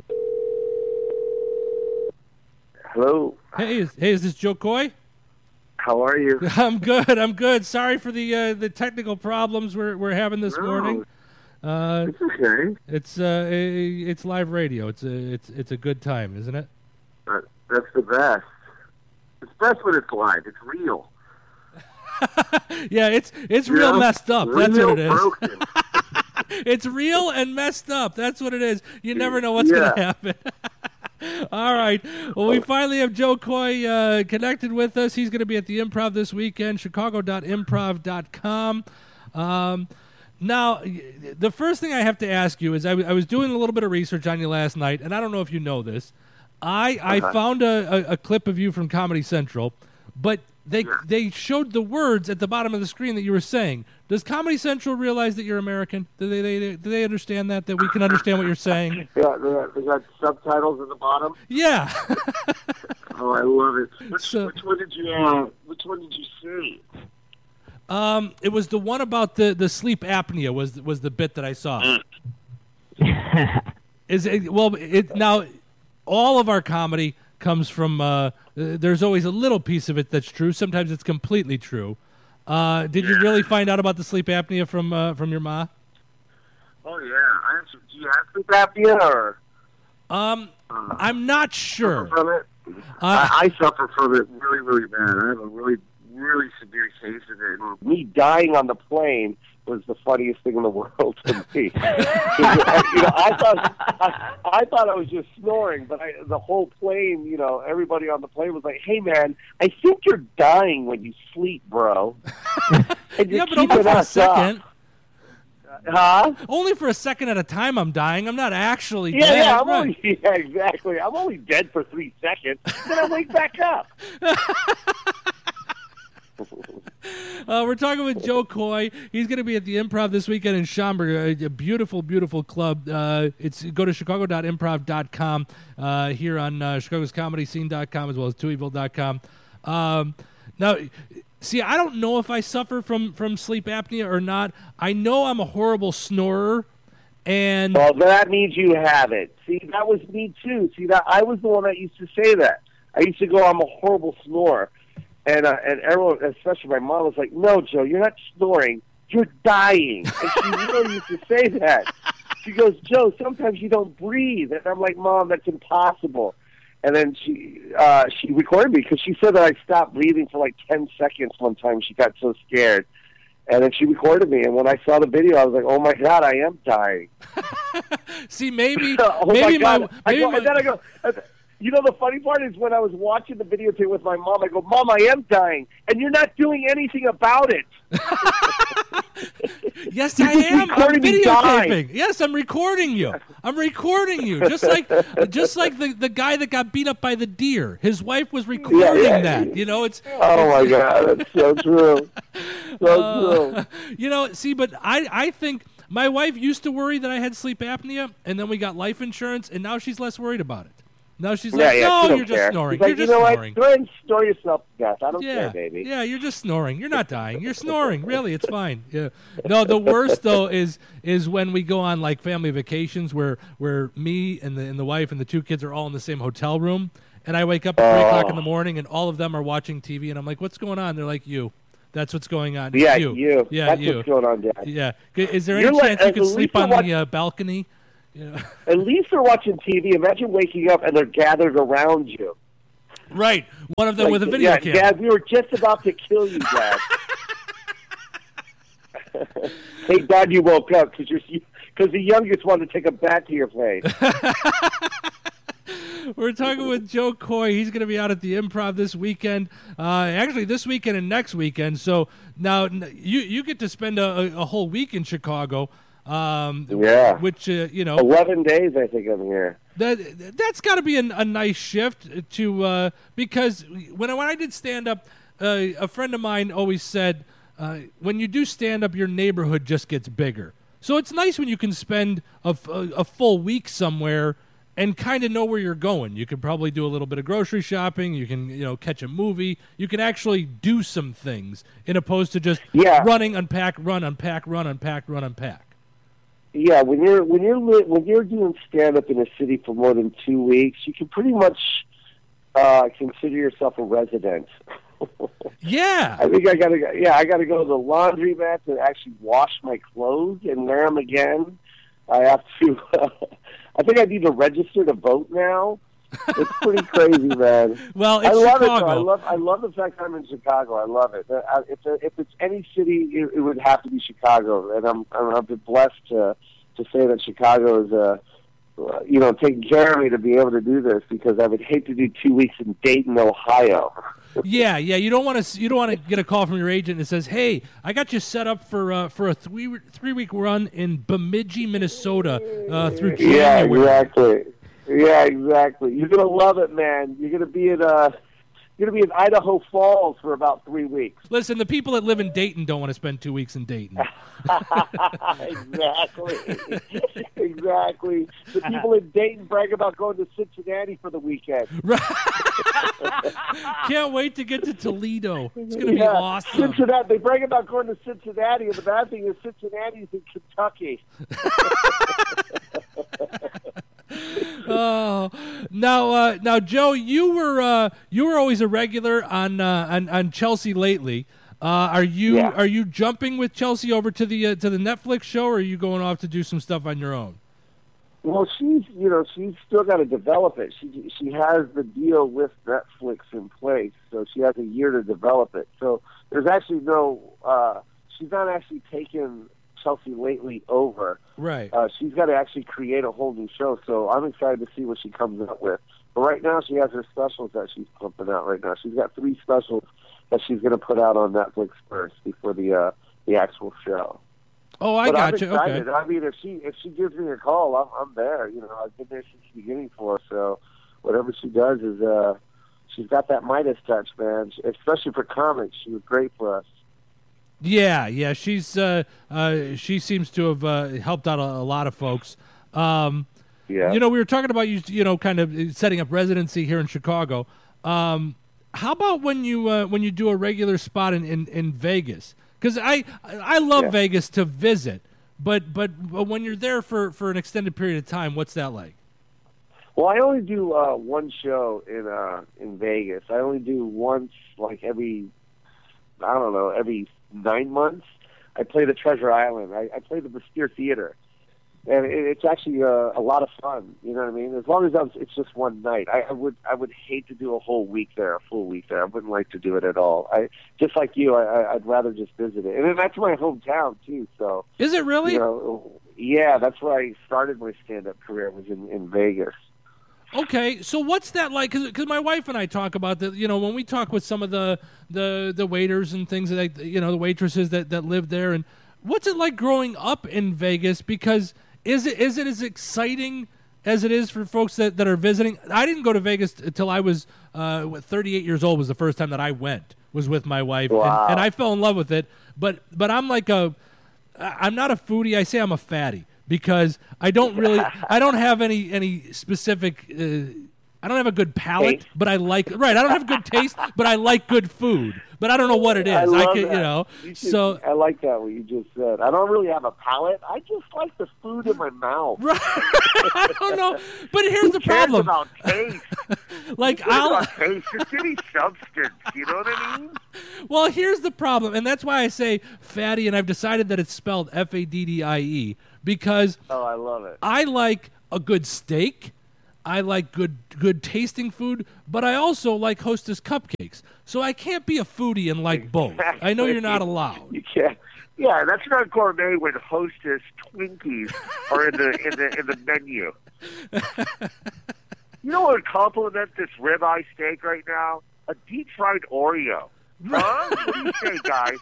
Hello. Hey, is, hey, is this Joe Coy? How are you? I'm good. I'm good. Sorry for the uh, the technical problems we're we're having this No. morning. Uh, It's okay. it's uh, a, it's live radio. It's a it's it's a good time, isn't it? Uh, that's the best. It's best when it's live. It's real. Yeah, it's it's You real know? messed up. That's Real what it is. broken. It's real and messed up. That's what it is. You never know what's Yeah. going to happen. All right. Well, we finally have Joe Coy uh, connected with us. He's going to be at the Improv this weekend, chicago dot improv dot com. Um, now, the first thing I have to ask you is I, w- I was doing a little bit of research on you last night, and I don't know if you know this. I, I Uh-huh. found a, a, a clip of you from Comedy Central, but they Yeah. they showed the words at the bottom of the screen that you were saying. Does Comedy Central realize that you're American? Do they, they do they understand that that we can understand what you're saying? Yeah, they got, they got subtitles at the bottom. Yeah. Oh, I love it. Which, So- which one did you? Uh, which one did you see? um, it was the one about the, the sleep apnea was was the bit that I saw. Is it well? It now all of our comedy comes from. Uh, there's always a little piece of it that's true. Sometimes it's completely true. Uh, did you really find out about the sleep apnea from uh, from your ma? Oh yeah, I have some, do you have sleep apnea or? Um, Uh, I'm not suffer sure. from it? Uh, I, I suffer from it really, really bad. I have a really, really severe case of it. And me dying on the plane was the funniest thing in the world to me. you know, I thought I, I thought I was just snoring, but I, the whole plane, you know, everybody on the plane was like, "Hey, man, I think you're dying when you sleep, bro." And yeah, you're but only keeping for a us up. second. Huh? Only for a second at a time. I'm dying. I'm not actually Yeah, dead. yeah, I'm Right. only, yeah, exactly. I'm only dead for three seconds, then I wake back up. Uh, we're talking with Joe Coy. He's going to be at the Improv this weekend in Schaumburg, a, a beautiful, beautiful club. Uh, it's go to chicago dot improv dot com uh, here on uh, chicago's comedy scene dot com as well as two evil dot com. Um, now, see, I don't know if I suffer from, from sleep apnea or not. I know I'm a horrible snorer, and Well, that means you have it. See, that was me too. See, that I was the one that used to say that. I used to go, "I'm a horrible snorer," and uh, and everyone, especially my mom, was like, "No, Joe, you're not snoring. You're dying." And she really used to say that. She goes, "Joe, sometimes you don't breathe," and I'm like, "Mom, that's impossible." And then she uh, she recorded me because she said that I stopped breathing for like ten seconds one time. She got so scared. And then she recorded me. And when I saw the video, I was like, "Oh, my God, I am dying." see, maybe, oh, maybe my my, God. I maybe go, my, and then I go, you know, the funny part is when I was watching the videotape with my mom, I go, "Mom, I am dying. And you're not doing anything about it." Yes, I am. I'm recording me die. videotaping. Yes, I'm recording you. I'm recording you. Just like just like the, the guy that got beat up by the deer. His wife was recording yeah. that. You know, it's Oh, my God, that's so true. So uh, true. you know, see, but I, I think my wife used to worry that I had sleep apnea, and then we got life insurance, and now she's less worried about it. No, she's Yeah, like, yeah, no, she don't you're just care. snoring. She's like, You're you just know snoring. what? Go ahead and snore yourself to death. I don't Yeah, care, baby. yeah, you're just snoring. You're not dying. You're snoring. Really, it's fine. Yeah. No, the worst though is is when we go on like family vacations where where me and the and the wife and the two kids are all in the same hotel room, and I wake up at three Oh. o'clock in the morning and all of them are watching T V, and I'm like, what's going on? They're like, you. That's what's going on. Yeah, you. you. Yeah, That's you. what's going on, Dad. Yeah. Is there any You're like- chance you at could least sleep you're on watch- the uh, balcony? Yeah. At least they're watching T V. Imagine waking up and they're gathered around you. Right. One of them Like, with a video yeah, camera. Dad, we were just about to kill you, Dad. Thank God you woke up because you're because the youngest wanted to take a bat to your face. We're talking with Joe Coy. He's going to be out at the Improv this weekend. Uh, actually, this weekend and next weekend. So now n- you you get to spend a, a, a whole week in Chicago. Um, Yeah. Which uh, you know, Eleven days, I think I'm here. that that's got to be an, a nice shift to uh, because when I, when I did stand up, uh, a friend of mine always said uh, when you do stand up, your neighborhood just gets bigger. So it's nice when you can spend a, f- a- a full week somewhere and kind of know where you're going. You can probably do a little bit of grocery shopping. You can, you know, catch a movie. You can actually do some things, in opposed to just Yeah. running, unpack, run, unpack, run, unpack, run, unpack. Yeah, when you're when you're li- when you're doing stand up in a city for more than two weeks, you can pretty much uh, consider yourself a resident. Yeah. I think I gotta go, yeah I gotta go to the laundromat to actually wash my clothes and wear them again. I have to. Uh, I think I need to register to vote now. It's pretty crazy, man. Well, it's I love it. Chicago. Though. I love. I love the fact I'm in Chicago. I love it. I, if if it's any city, it, it would have to be Chicago, and I'm I'm I've been blessed to to say that Chicago is uh, uh, you know taking care of me to be able to do this, because I would hate to do two weeks in Dayton, Ohio. Yeah, yeah. You don't want to. You don't want to get a call from your agent that says, "Hey, I got you set up for uh, for a three three week run in Bemidji, Minnesota, uh, through January." Yeah, exactly. Yeah, exactly. You're gonna love it, man. You're gonna be in uh, you're gonna be in Idaho Falls for about three weeks. Listen, the people that live in Dayton don't want to spend two weeks in Dayton. Exactly. Exactly. The people in Dayton brag about going to Cincinnati for the weekend. Can't wait to get to Toledo. It's going to be Yeah, awesome. Cincinnati. They brag about going to Cincinnati, and the bad thing is Cincinnati's in Kentucky. Oh, now, uh, now, Joe, you were uh, you were always a regular on uh, on, on Chelsea lately. Uh, are you Yeah. are you jumping with Chelsea over to the uh, to the Netflix show, or are you going off to do some stuff on your own? Well, she's you know she's still got to develop it. She she has the deal with Netflix in place, so she has a year to develop it. So there's actually no uh, she's not actually taken Chelsea lately over. Right. Uh, she's got to actually create a whole new show. So I'm excited to see what she comes up with. But right now she has her specials that she's pumping out right now. She's got three specials that she's going to put out on Netflix first before the uh, the actual show. Oh, I but got I'm you. excited. Okay. I mean, if she if she gives me a call, I'm I'm there. You know, I've been there since the beginning for her. So whatever she does is uh, she's got that Midas touch, man. She, especially for comics, she was great for us. Yeah, yeah. She's uh, uh, she seems to have uh, helped out a, a lot of folks. Um, Yeah. You know, we were talking about you, you know, kind of setting up residency here in Chicago. Um, how about when you uh, when you do a regular spot in, in, in Vegas? Because I I love Yeah. Vegas to visit, but but but when you're there for, for an extended period of time, what's that like? Well, I only do uh, one show in uh, in Vegas. I only do once, like every, I don't know, every nine months. I play the Treasure Island. I, I play the Bastille Theater, and it, it's actually uh, a lot of fun. You know what I mean? As long as I'm, it's just one night. I, I would I would hate to do a whole week there, a full week there. I wouldn't like to do it at all. I just like you. I, I, I'd rather just visit it, and then that's my hometown too. So Is it really? you know, yeah, that's where I started my stand-up career, was in, in Vegas. Okay, so what's that like? Because my wife and I talk about that. You know, when we talk with some of the the, the waiters and things that they, you know, the waitresses that, that live there, and what's it like growing up in Vegas? Because is it is it as exciting as it is for folks that, that are visiting? I didn't go to Vegas until I was uh, what, thirty-eight years old. Was the first time that I went. Was with my wife, Wow. and, and I fell in love with it. But but I'm like a, I'm not a foodie. I say I'm a fatty. Because I don't really, I don't have any any specific. Uh, I don't have a good palate, Taste. but I like right. I don't have good taste, but I like good food. But I don't know what it is. I love could, that. you know. You should- So I like that what you just said. I don't really have a palate. I just like the food in my mouth. right. I don't know. But here's the Who cares problem. about taste? Like Who cares I'll. about taste? Just give me substance. You know what I mean? Well, here's the problem, and that's why I say fatty, and I've decided that it's spelled F A D D I E because Oh, I love it. I like a good steak. I like good good tasting food, but I also like Hostess cupcakes. So I can't be a foodie and like both. I know you're not allowed. You can't. Yeah, that's not gourmet when Hostess Twinkies are in the in the in the menu. You know what would compliment this ribeye steak right now? A deep fried Oreo. Huh? What do you say, guys?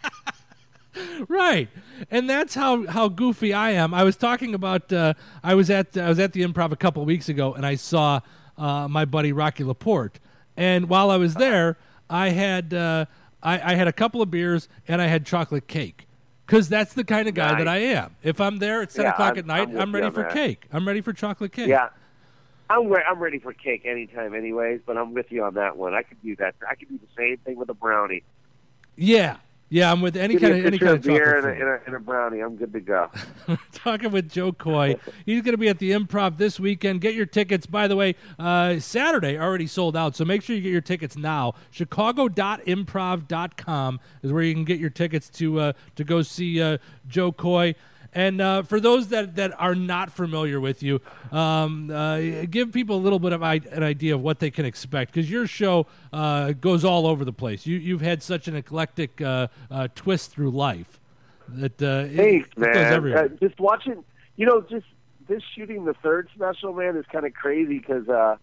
Right, and that's how, how goofy I am. I was talking about. Uh, I was at I was at the Improv a couple of weeks ago, and I saw uh, my buddy Rocky Laporte. And while I was there, I had uh, I, I had a couple of beers and I had chocolate cake because that's the kind of guy Nice. that I am. If I'm there at ten Yeah, o'clock I'm- at night, I'm with I'm you ready on for that. cake. I'm ready for chocolate cake. Yeah. I'm re- I'm ready for cake anytime, anyways. But I'm with you on that one. I could do that. I could do the same thing with a brownie. yeah, yeah. I'm with any Give me kind a of any pitcher kind of of chocolate beer and food. a, and, a, and a brownie. I'm good to go. Talking with Joe Coy. He's going to be at the Improv this weekend. Get your tickets. By the way, uh, Saturday already sold out, so make sure you get your tickets now. Chicago dot improv dot com is where you can get your tickets to uh, to go see uh, Joe Coy. And uh, for those that, that are not familiar with you, um, uh, give people a little bit of I- an idea of what they can expect, because your show uh, goes all over the place. You, you've had such an eclectic uh, uh, twist through life that uh, it- Thanks, it, goes man. everywhere. Uh, just watching, you know, just this shooting the third special, man, is kind of crazy because, uh,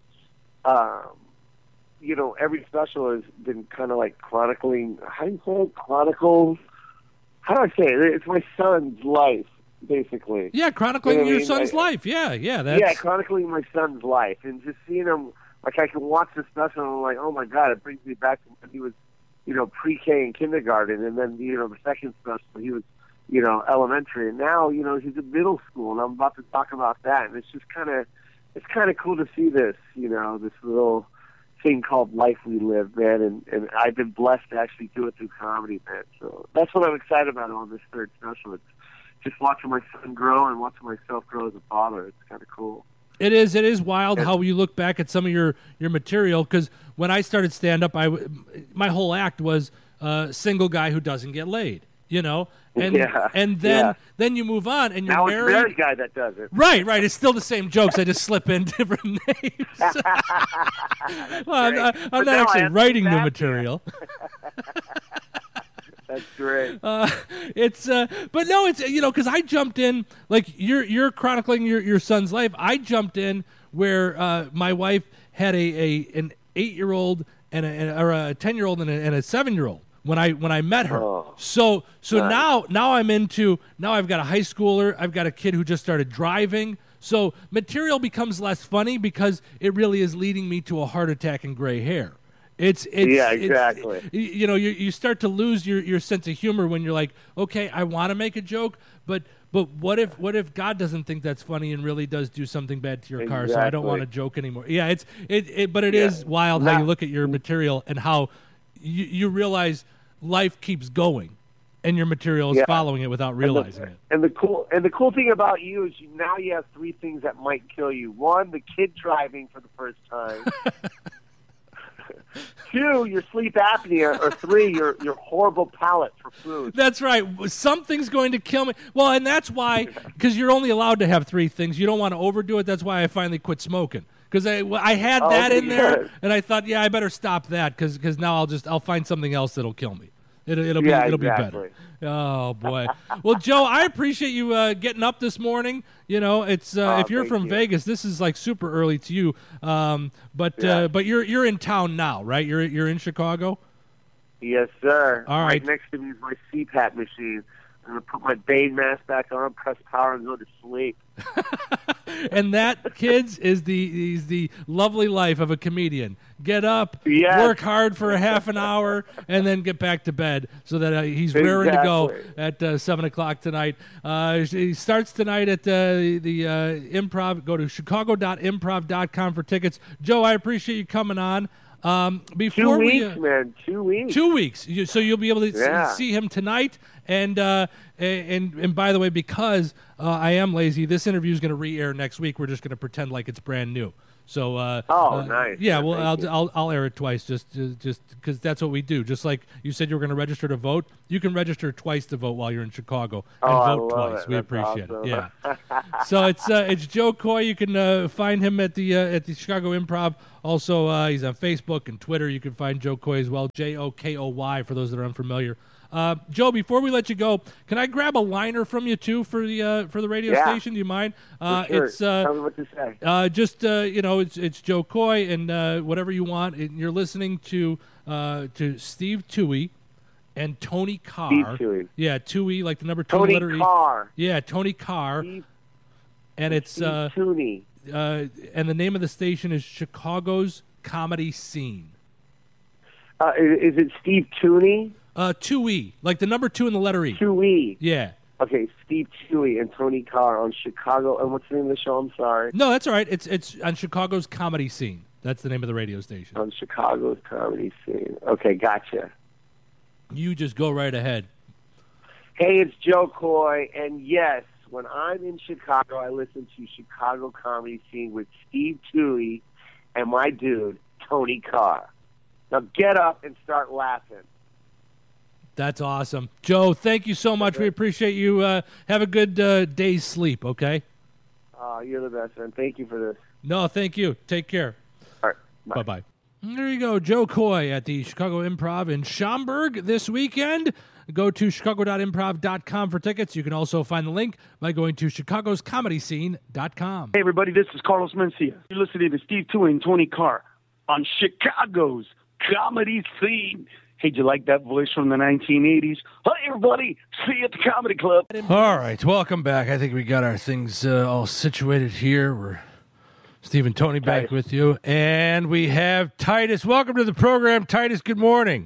um, you know, every special has been kind of like chronicling. How do you say it? Chronicles. How do I say it? It's my son's life, basically. Yeah, chronicling You know what I your mean? son's I- life. Yeah, yeah. That's, Yeah, chronicling my son's life, and just seeing him. Like I can watch the special, and I'm like, oh my god, it brings me back to when he was, you know, pre-K and kindergarten, and then you know the second special, he was, you know, elementary, and now you know he's in middle school, and I'm about to talk about that, and it's just kind of, it's kind of cool to see this, you know, this little thing called life we live, man, and and I've been blessed to actually do it through comedy, man. So that's what I'm excited about on this third special. It's just watching my son grow and watching myself grow as a father. It's kind of cool. It is. It is wild how you look back at some of your, your material. Because when I started stand up, I w- my whole act was uh, single guy who doesn't get laid. You know, and Yeah, and then yeah. then you move on and you're Now it's married. married guy that does it. Right, right. It's still the same jokes. I just slip in different names. well, I'm, great. I'm But not now I actually have to writing be new back material. That's great. Uh, it's uh, but no, it's you know, because I jumped in like you're you're chronicling your, your son's life. I jumped in where uh, my wife had a, a an eight year old and a, and a- or a ten year old and a, and a seven year old when I when I met her. Oh. So so Nice. now now I'm into now I've got a high schooler. I've got a kid who just started driving. So material becomes less funny because it really is leading me to a heart attack and gray hair. It's, it's Yeah, it's- exactly. y- you know, you you start to lose your, your sense of humor when you're like, okay, I want to make a joke, but but what if what if God doesn't think that's funny and really does do something bad to your car? So I don't Exactly. want to joke anymore. Yeah, it's it, it but it is Yeah. wild how Not- you look at your material and how you, you realize life keeps going, and your material is Yeah. following it without realizing and the, it. And the cool and the cool thing about you is you, now you have three things that might kill you. One, the kid driving for the first time. Two, your sleep apnea, or three, your your horrible palate for food. That's right. Something's going to kill me. Well, and that's why, because you're only allowed to have three things. You don't want to overdo it. That's why I finally quit smoking. Because I, well, I had Oh, that in there, good. and I thought, yeah, I better stop that because now I'll just I'll find something else that'll kill me. It'll, it'll Yeah, be it'll exactly. be better. Oh boy. Well, Joe, I appreciate you uh, getting up this morning. You know, it's uh, Oh, if you're thank from you. Vegas, this is like super early to you. Um, but Yeah. uh, but you're you're in town now, right? You're you're in Chicago. Yes, sir. All right. next to me is my C PAP machine. I'm gonna put my Bane mask back on, press power, and go to sleep. And that, kids, is the is the lovely life of a comedian. Get up, Yes. work hard for a half an hour, and then get back to bed so that uh, he's raring to go Exactly. at uh, seven o'clock tonight. Uh, he starts tonight at uh, the uh, Improv. Go to chicago dot improv dot com for tickets. Joe, I appreciate you coming on. Um, before Two we, weeks, uh, man. Two weeks. Two weeks. You, so you'll be able to Yeah. see, see him tonight. And uh, and and by the way, because uh, I am lazy, this interview is going to re-air next week. We're just going to pretend like it's brand new. So uh, Oh, uh, nice. Yeah, well, Thank I'll, you. I'll I'll air it twice, just just because that's what we do. Just like you said, you were going to register to vote. You can register twice to vote while you're in Chicago and Oh, I vote love twice. it. We That's appreciate awesome. it. Yeah. So it's uh, it's Joe Coy. You can uh, find him at the uh, at the Chicago Improv. Also, uh, he's on Facebook and Twitter. You can find Joe Coy as well. J O K O Y for those that are unfamiliar. Uh, Joe, before we let you go, can I grab a liner from you too for the uh, for the radio Yeah. station? Do you mind? Uh, For sure. It's uh, Tell me what to say. uh, just uh, you know, it's it's Joe Coy and uh, whatever you want. And you're listening to uh, to Steve Toohey and Tony Carr. Steve Toohey. Yeah, Toohey, like the number two Tony letter E. Carr. Yeah, Tony Carr. Steve, And it's Steve uh, Tooney. uh, and the name of the station is Chicago's Comedy Scene. Uh, is, is it Steve Tooney? Uh, two E, like the number two in the letter E. Two E. Yeah. Okay, Steve Toohey and Tony Carr on Chicago. And what's the name of the show? I'm sorry. No, that's all right. It's it's on Chicago's Comedy Scene. That's the name of the radio station. On Chicago's comedy scene. Okay, gotcha. You just go right ahead. Hey, it's Joe Coy, and yes, when I'm in Chicago, I listen to Chicago Comedy Scene with Steve Toohey and my dude, Tony Carr. Now get up and start laughing. That's awesome. Joe, thank you so much. We appreciate you. Uh, have a good uh, day's sleep, okay? Oh, you're the best, man. Thank you for this. No, thank you. Take care. All right, bye. Bye-bye. There you go. Joe Coy at the Chicago Improv in Schaumburg this weekend. Go to chicago dot improv dot com for tickets. You can also find the link by going to chicagos comedy scene dot com. Hey, everybody, this is Carlos Mencia. You're listening to Steve Toohey and Tony Carr on Chicago's Comedy Scene. Hey, did you like that voice from the nineteen eighties? Hi, everybody. See you at the Comedy Club. All right, welcome back. I think we got our things uh, all situated here. We're Steve and Tony back with you. And we have Titus. Welcome to the program. Titus, good morning.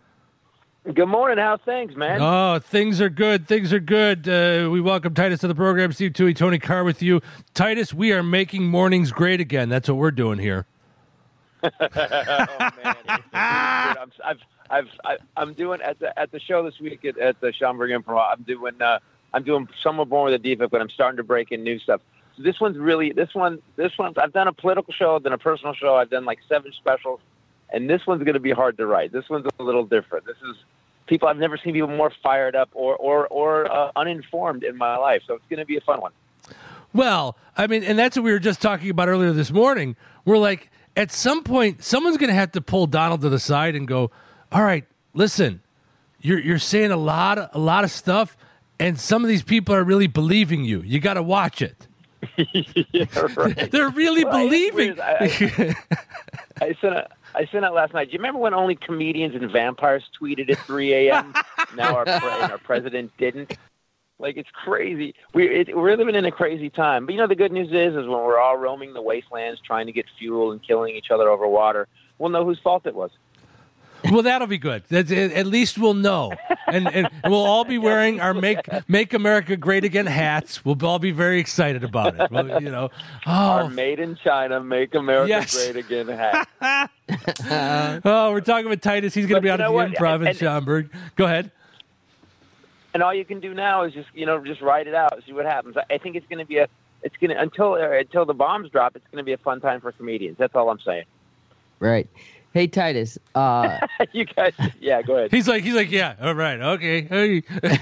Good morning. How's things, man? Oh, things are good. Things are good. Uh, we welcome Titus to the program. Steve Toohey, Tony Carr with you. Titus, we are making mornings great again. That's what we're doing here. oh man, I'm, I've, I've, I, I'm doing at the at the show this week at, at the Schaumburg Improv. I'm doing uh, I'm doing Somewhere Born with a Defect, but I'm starting to break in new stuff. So this one's really this one this one. I've done a political show, I've done a personal show, I've done like seven specials, and this one's going to be hard to write. This one's a little different. This is people I've never seen people more fired up or or or uh, uninformed in my life. So it's going to be a fun one. Well, I mean, and that's what we were just talking about earlier this morning. We're like, at some point, someone's going to have to pull Donald to the side and go, all right, listen, you're you're saying a lot of, a lot of stuff, and some of these people are really believing you. You got to watch it. yeah, right. They're really Well, believing. I, I, I sent a, I sent out last night. Do you remember when only comedians and vampires tweeted at three a.m.? Now our pre- and our president didn't. Like, it's crazy. We it, we're living in a crazy time. But you know, the good news is, is when we're all roaming the wastelands trying to get fuel and killing each other over water, we'll know whose fault it was. Well, that'll be good. That's, at least we'll know, and, and we'll all be wearing our "Make Make America Great Again" hats. We'll all be very excited about it. Well, you know, oh, Our Made in China, Make America Yes. Great Again hat. oh, we're talking with Titus. He's going to be But out you at know the what? Improv in And- Schaumburg. Go ahead. And all you can do now is just, you know, just write it out, see what happens. I think it's going to be a, it's going to until uh, until the bombs drop, it's going to be a fun time for comedians. That's all I'm saying. Right. Hey, Titus. Uh, you guys, yeah, go ahead. He's like, he's like, yeah, all right, okay. Hey.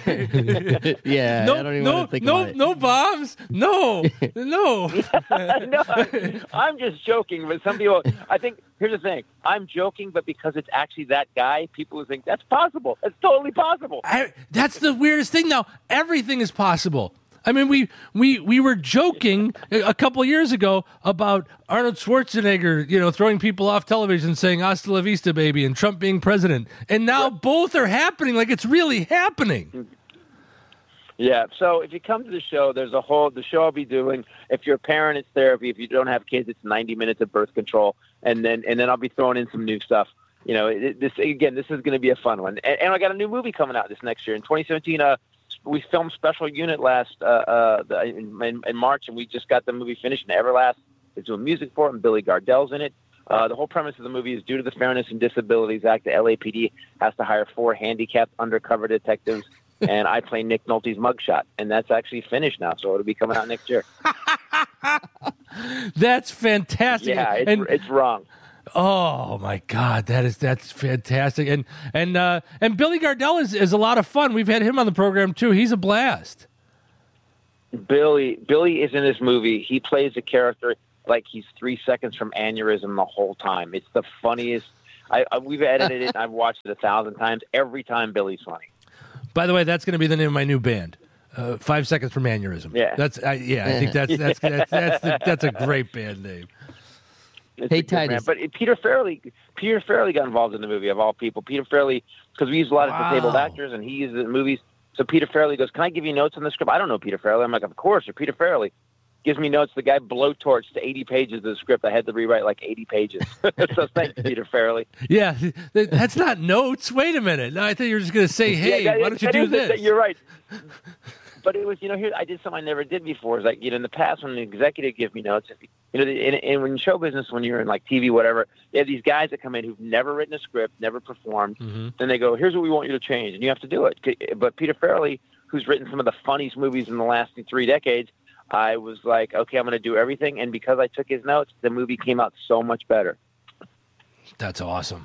yeah, no, I don't even no, want to think no, about it. no bombs. No, no. no, I'm just joking. But some people, I think, here's the thing. I'm joking, but because it's actually that guy, people will think that's possible. It's totally possible. I, that's the weirdest thing now. Everything is possible. I mean, we we we were joking a couple of years ago about Arnold Schwarzenegger, you know, throwing people off television saying "Hasta la vista, baby," and Trump being president. And now both are happening like it's really happening. Yeah. So if you come to the show, there's a whole the show I'll be doing. If you're a parent, it's therapy. If you don't have kids, it's ninety minutes of birth control, and then and then I'll be throwing in some new stuff. You know, it, this again, this is going to be a fun one. And, and I got a new movie coming out this next year in twenty seventeen. Uh, we filmed Special Unit last uh, uh, the, in, in, in March, and we just got the movie finished. And Everlast is doing music for it, and Billy Gardell's in it. Uh, the whole premise of the movie is due to the Fairness and Disabilities Act, the L A P D has to hire four handicapped undercover detectives, and I play Nick Nolte's mugshot, and that's actually finished now, so it'll be coming out next year. That's fantastic. Yeah, it's, and, it's wrong. Oh my God, that is that's fantastic. And and uh, and Billy Gardell is, is a lot of fun. We've had him on the program too. He's a blast. Billy Billy is in this movie. He plays a character like he's three seconds from aneurysm the whole time. It's the funniest. I, I we've edited it. And I've watched it a thousand times. Every time Billy's funny. By the way, that's going to be the name of my new band. Uh, five seconds from aneurysm. Yeah, that's uh, yeah. I think that's that's that's that's, that's, that's a great band name. It's hey, Titus. But it, Peter Farrelly, Peter Farrelly got involved in the movie of all people. Peter Farrelly, because we use a lot of Wow. disabled actors, and he uses it in movies. So Peter Farrelly goes, "Can I give you notes on the script?" I don't know Peter Farrelly. I'm like, "Of course." Or Peter Farrelly gives me notes. The guy blowtorched to eighty pages of the script. I had to rewrite like eighty pages. So thanks, Peter Farrelly. Yeah, th- that's not notes. Wait a minute. No, I thought you were just going to say, "Hey, Yeah, that- why don't you that do is- this?" You're right. But it was, you know, here I did something I never did before. It's like, you know, in the past when an executive gives me notes, if, you know, in, in, in show business, when you're in like T V, whatever, they have these guys that come in who've never written a script, never performed. Mm-hmm. Then they go, "Here's what we want you to change," and you have to do it. But Peter Farrelly, who's written some of the funniest movies in the last three decades, I was like, okay, I'm going to do everything. And because I took his notes, the movie came out so much better. That's awesome.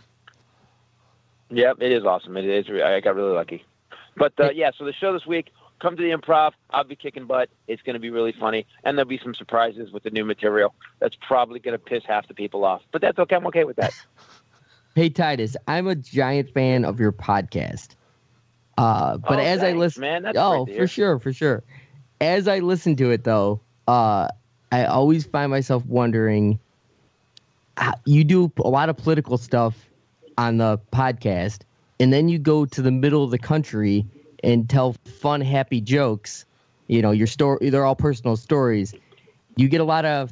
Yep, it is awesome. It is. I got really lucky. But uh, yeah, so the show this week, come to the Improv. I'll be kicking butt. It's going to be really funny, and there'll be some surprises with the new material. That's probably going to piss half the people off, but that's okay. I'm okay with that. Hey, Titus, I'm a giant fan of your podcast. Uh, but Oh, as I thanks, listen, man. That's oh, great to for hear. sure, for sure. As I listen to it, though, uh, I always find myself wondering. How, you do a lot of political stuff on the podcast, and then you go to the middle of the country and tell fun, happy jokes. You know, your story, they're all personal stories. You get a lot of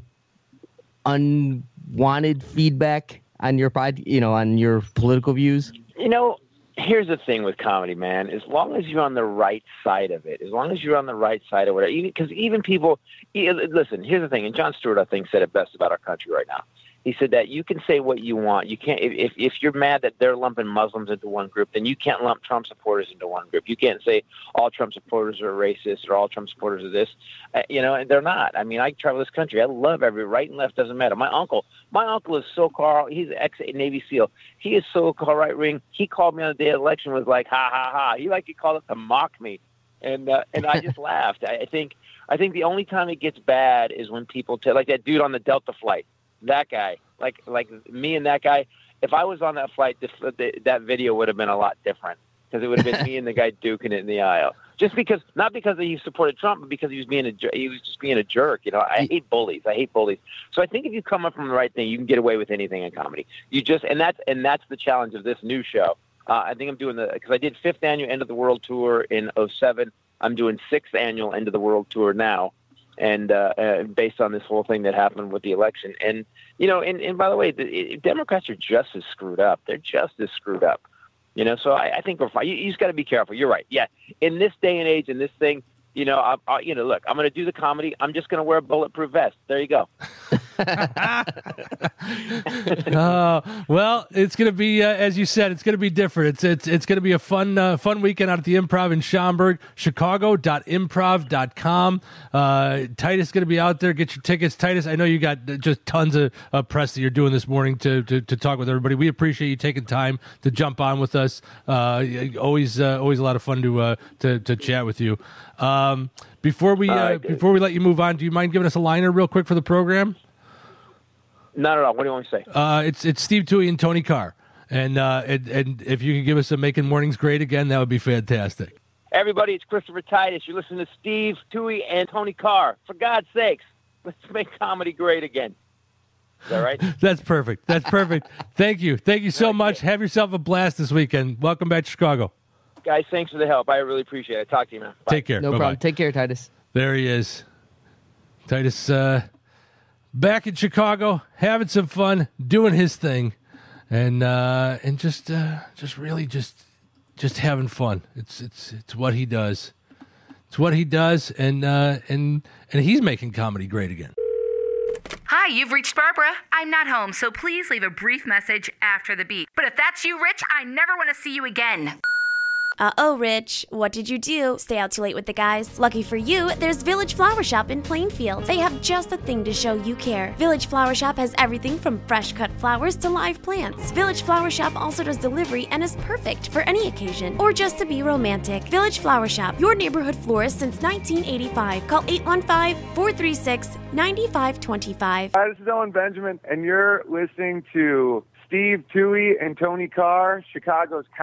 unwanted feedback on your pod, you know, on your political views. You know, here's the thing with comedy, man. As long as you're on the right side of it, as long as you're on the right side of whatever, because even, even people, listen, here's the thing, and Jon Stewart, I think, said it best about our country right now. He said that you can say what you want. You can't if if you're mad that they're lumping Muslims into one group, then you can't lump Trump supporters into one group. You can't say all Trump supporters are racist or all Trump supporters are this. Uh, you know, and they're not. I mean, I travel this country. I love every right and left doesn't matter. My uncle, my uncle is so called. He's an ex Navy SEAL. He is so called right wing. He called me on the day of the election. Was like, ha ha ha. He like he called it to mock me, and uh, and I just laughed. I, I think I think the only time it gets bad is when people tell, like that dude on the Delta flight. That guy, like like me and that guy, if I was on that flight, this, the, that video would have been a lot different because it would have been me and the guy duking it in the aisle. Just because, not because he supported Trump, but because he was being a he was just being a jerk. You know, I hate bullies. I hate bullies. So I think if you come up from the right thing, you can get away with anything in comedy. You just and that's and that's the challenge of this new show. Uh, I think I'm doing the because I did fifth annual End of the World tour in oh seven. I'm doing sixth annual End of the World tour now. And uh, uh, based on this whole thing that happened with the election. And, you know, and, and by the way, the it, Democrats are just as screwed up. They're just as screwed up. You know, so I, I think we're fine. You, you just got to be careful. You're right. Yeah. In this day and age, in this thing, you know, I, I, you know, look, I'm going to do the comedy. I'm just going to wear a bulletproof vest. There you go. uh, well, it's going to be, uh, as you said, it's going to be different. It's it's it's going to be a fun uh, fun weekend out at the Improv in Schaumburg. Chicago dot improv dot com. Uh, Titus is going to be out there. Get your tickets, Titus. I know you got just tons of uh, press that you're doing this morning to, to to talk with everybody. We appreciate you taking time to jump on with us. Uh, always uh, always a lot of fun to uh, to to chat with you. Um, before we uh, right, before we let you move on, do you mind giving us a liner real quick for the program? Not at all. What do you want me to say? Uh, it's it's Steve Toohey and Tony Carr, and uh, and, and if you could give us a Making Mornings Great again, that would be fantastic. Everybody, it's Christopher Titus. You're listening to Steve Toohey and Tony Carr. For God's sakes, let's make comedy great again. Is that right? That's perfect. That's perfect. Thank you. Thank you so much. Have yourself a blast this weekend. Welcome back to Chicago. Guys, thanks for the help. I really appreciate it. Talk to you, man. Bye. Take care. No Bye-bye. problem. Take care, Titus. There he is. Titus uh, back in Chicago, having some fun, doing his thing, and uh, and just uh, just really just just having fun. It's it's it's what he does. It's what he does, and uh, and and he's making comedy great again. Hi, you've reached Barbara. I'm not home, so please leave a brief message after the beep. But if that's you, Rich, I never want to see you again. Uh-oh, Rich. What did you do? Stay out too late with the guys? Lucky for you, there's Village Flower Shop in Plainfield. They have just the thing to show you care. Village Flower Shop has everything from fresh-cut flowers to live plants. Village Flower Shop also does delivery and is perfect for any occasion or just to be romantic. Village Flower Shop, your neighborhood florist since nineteen eighty-five. Call eight one five, four three six, nine five two five. Hi, this is Owen Benjamin, and you're listening to Steve Toohey and Tony Carr, Chicago's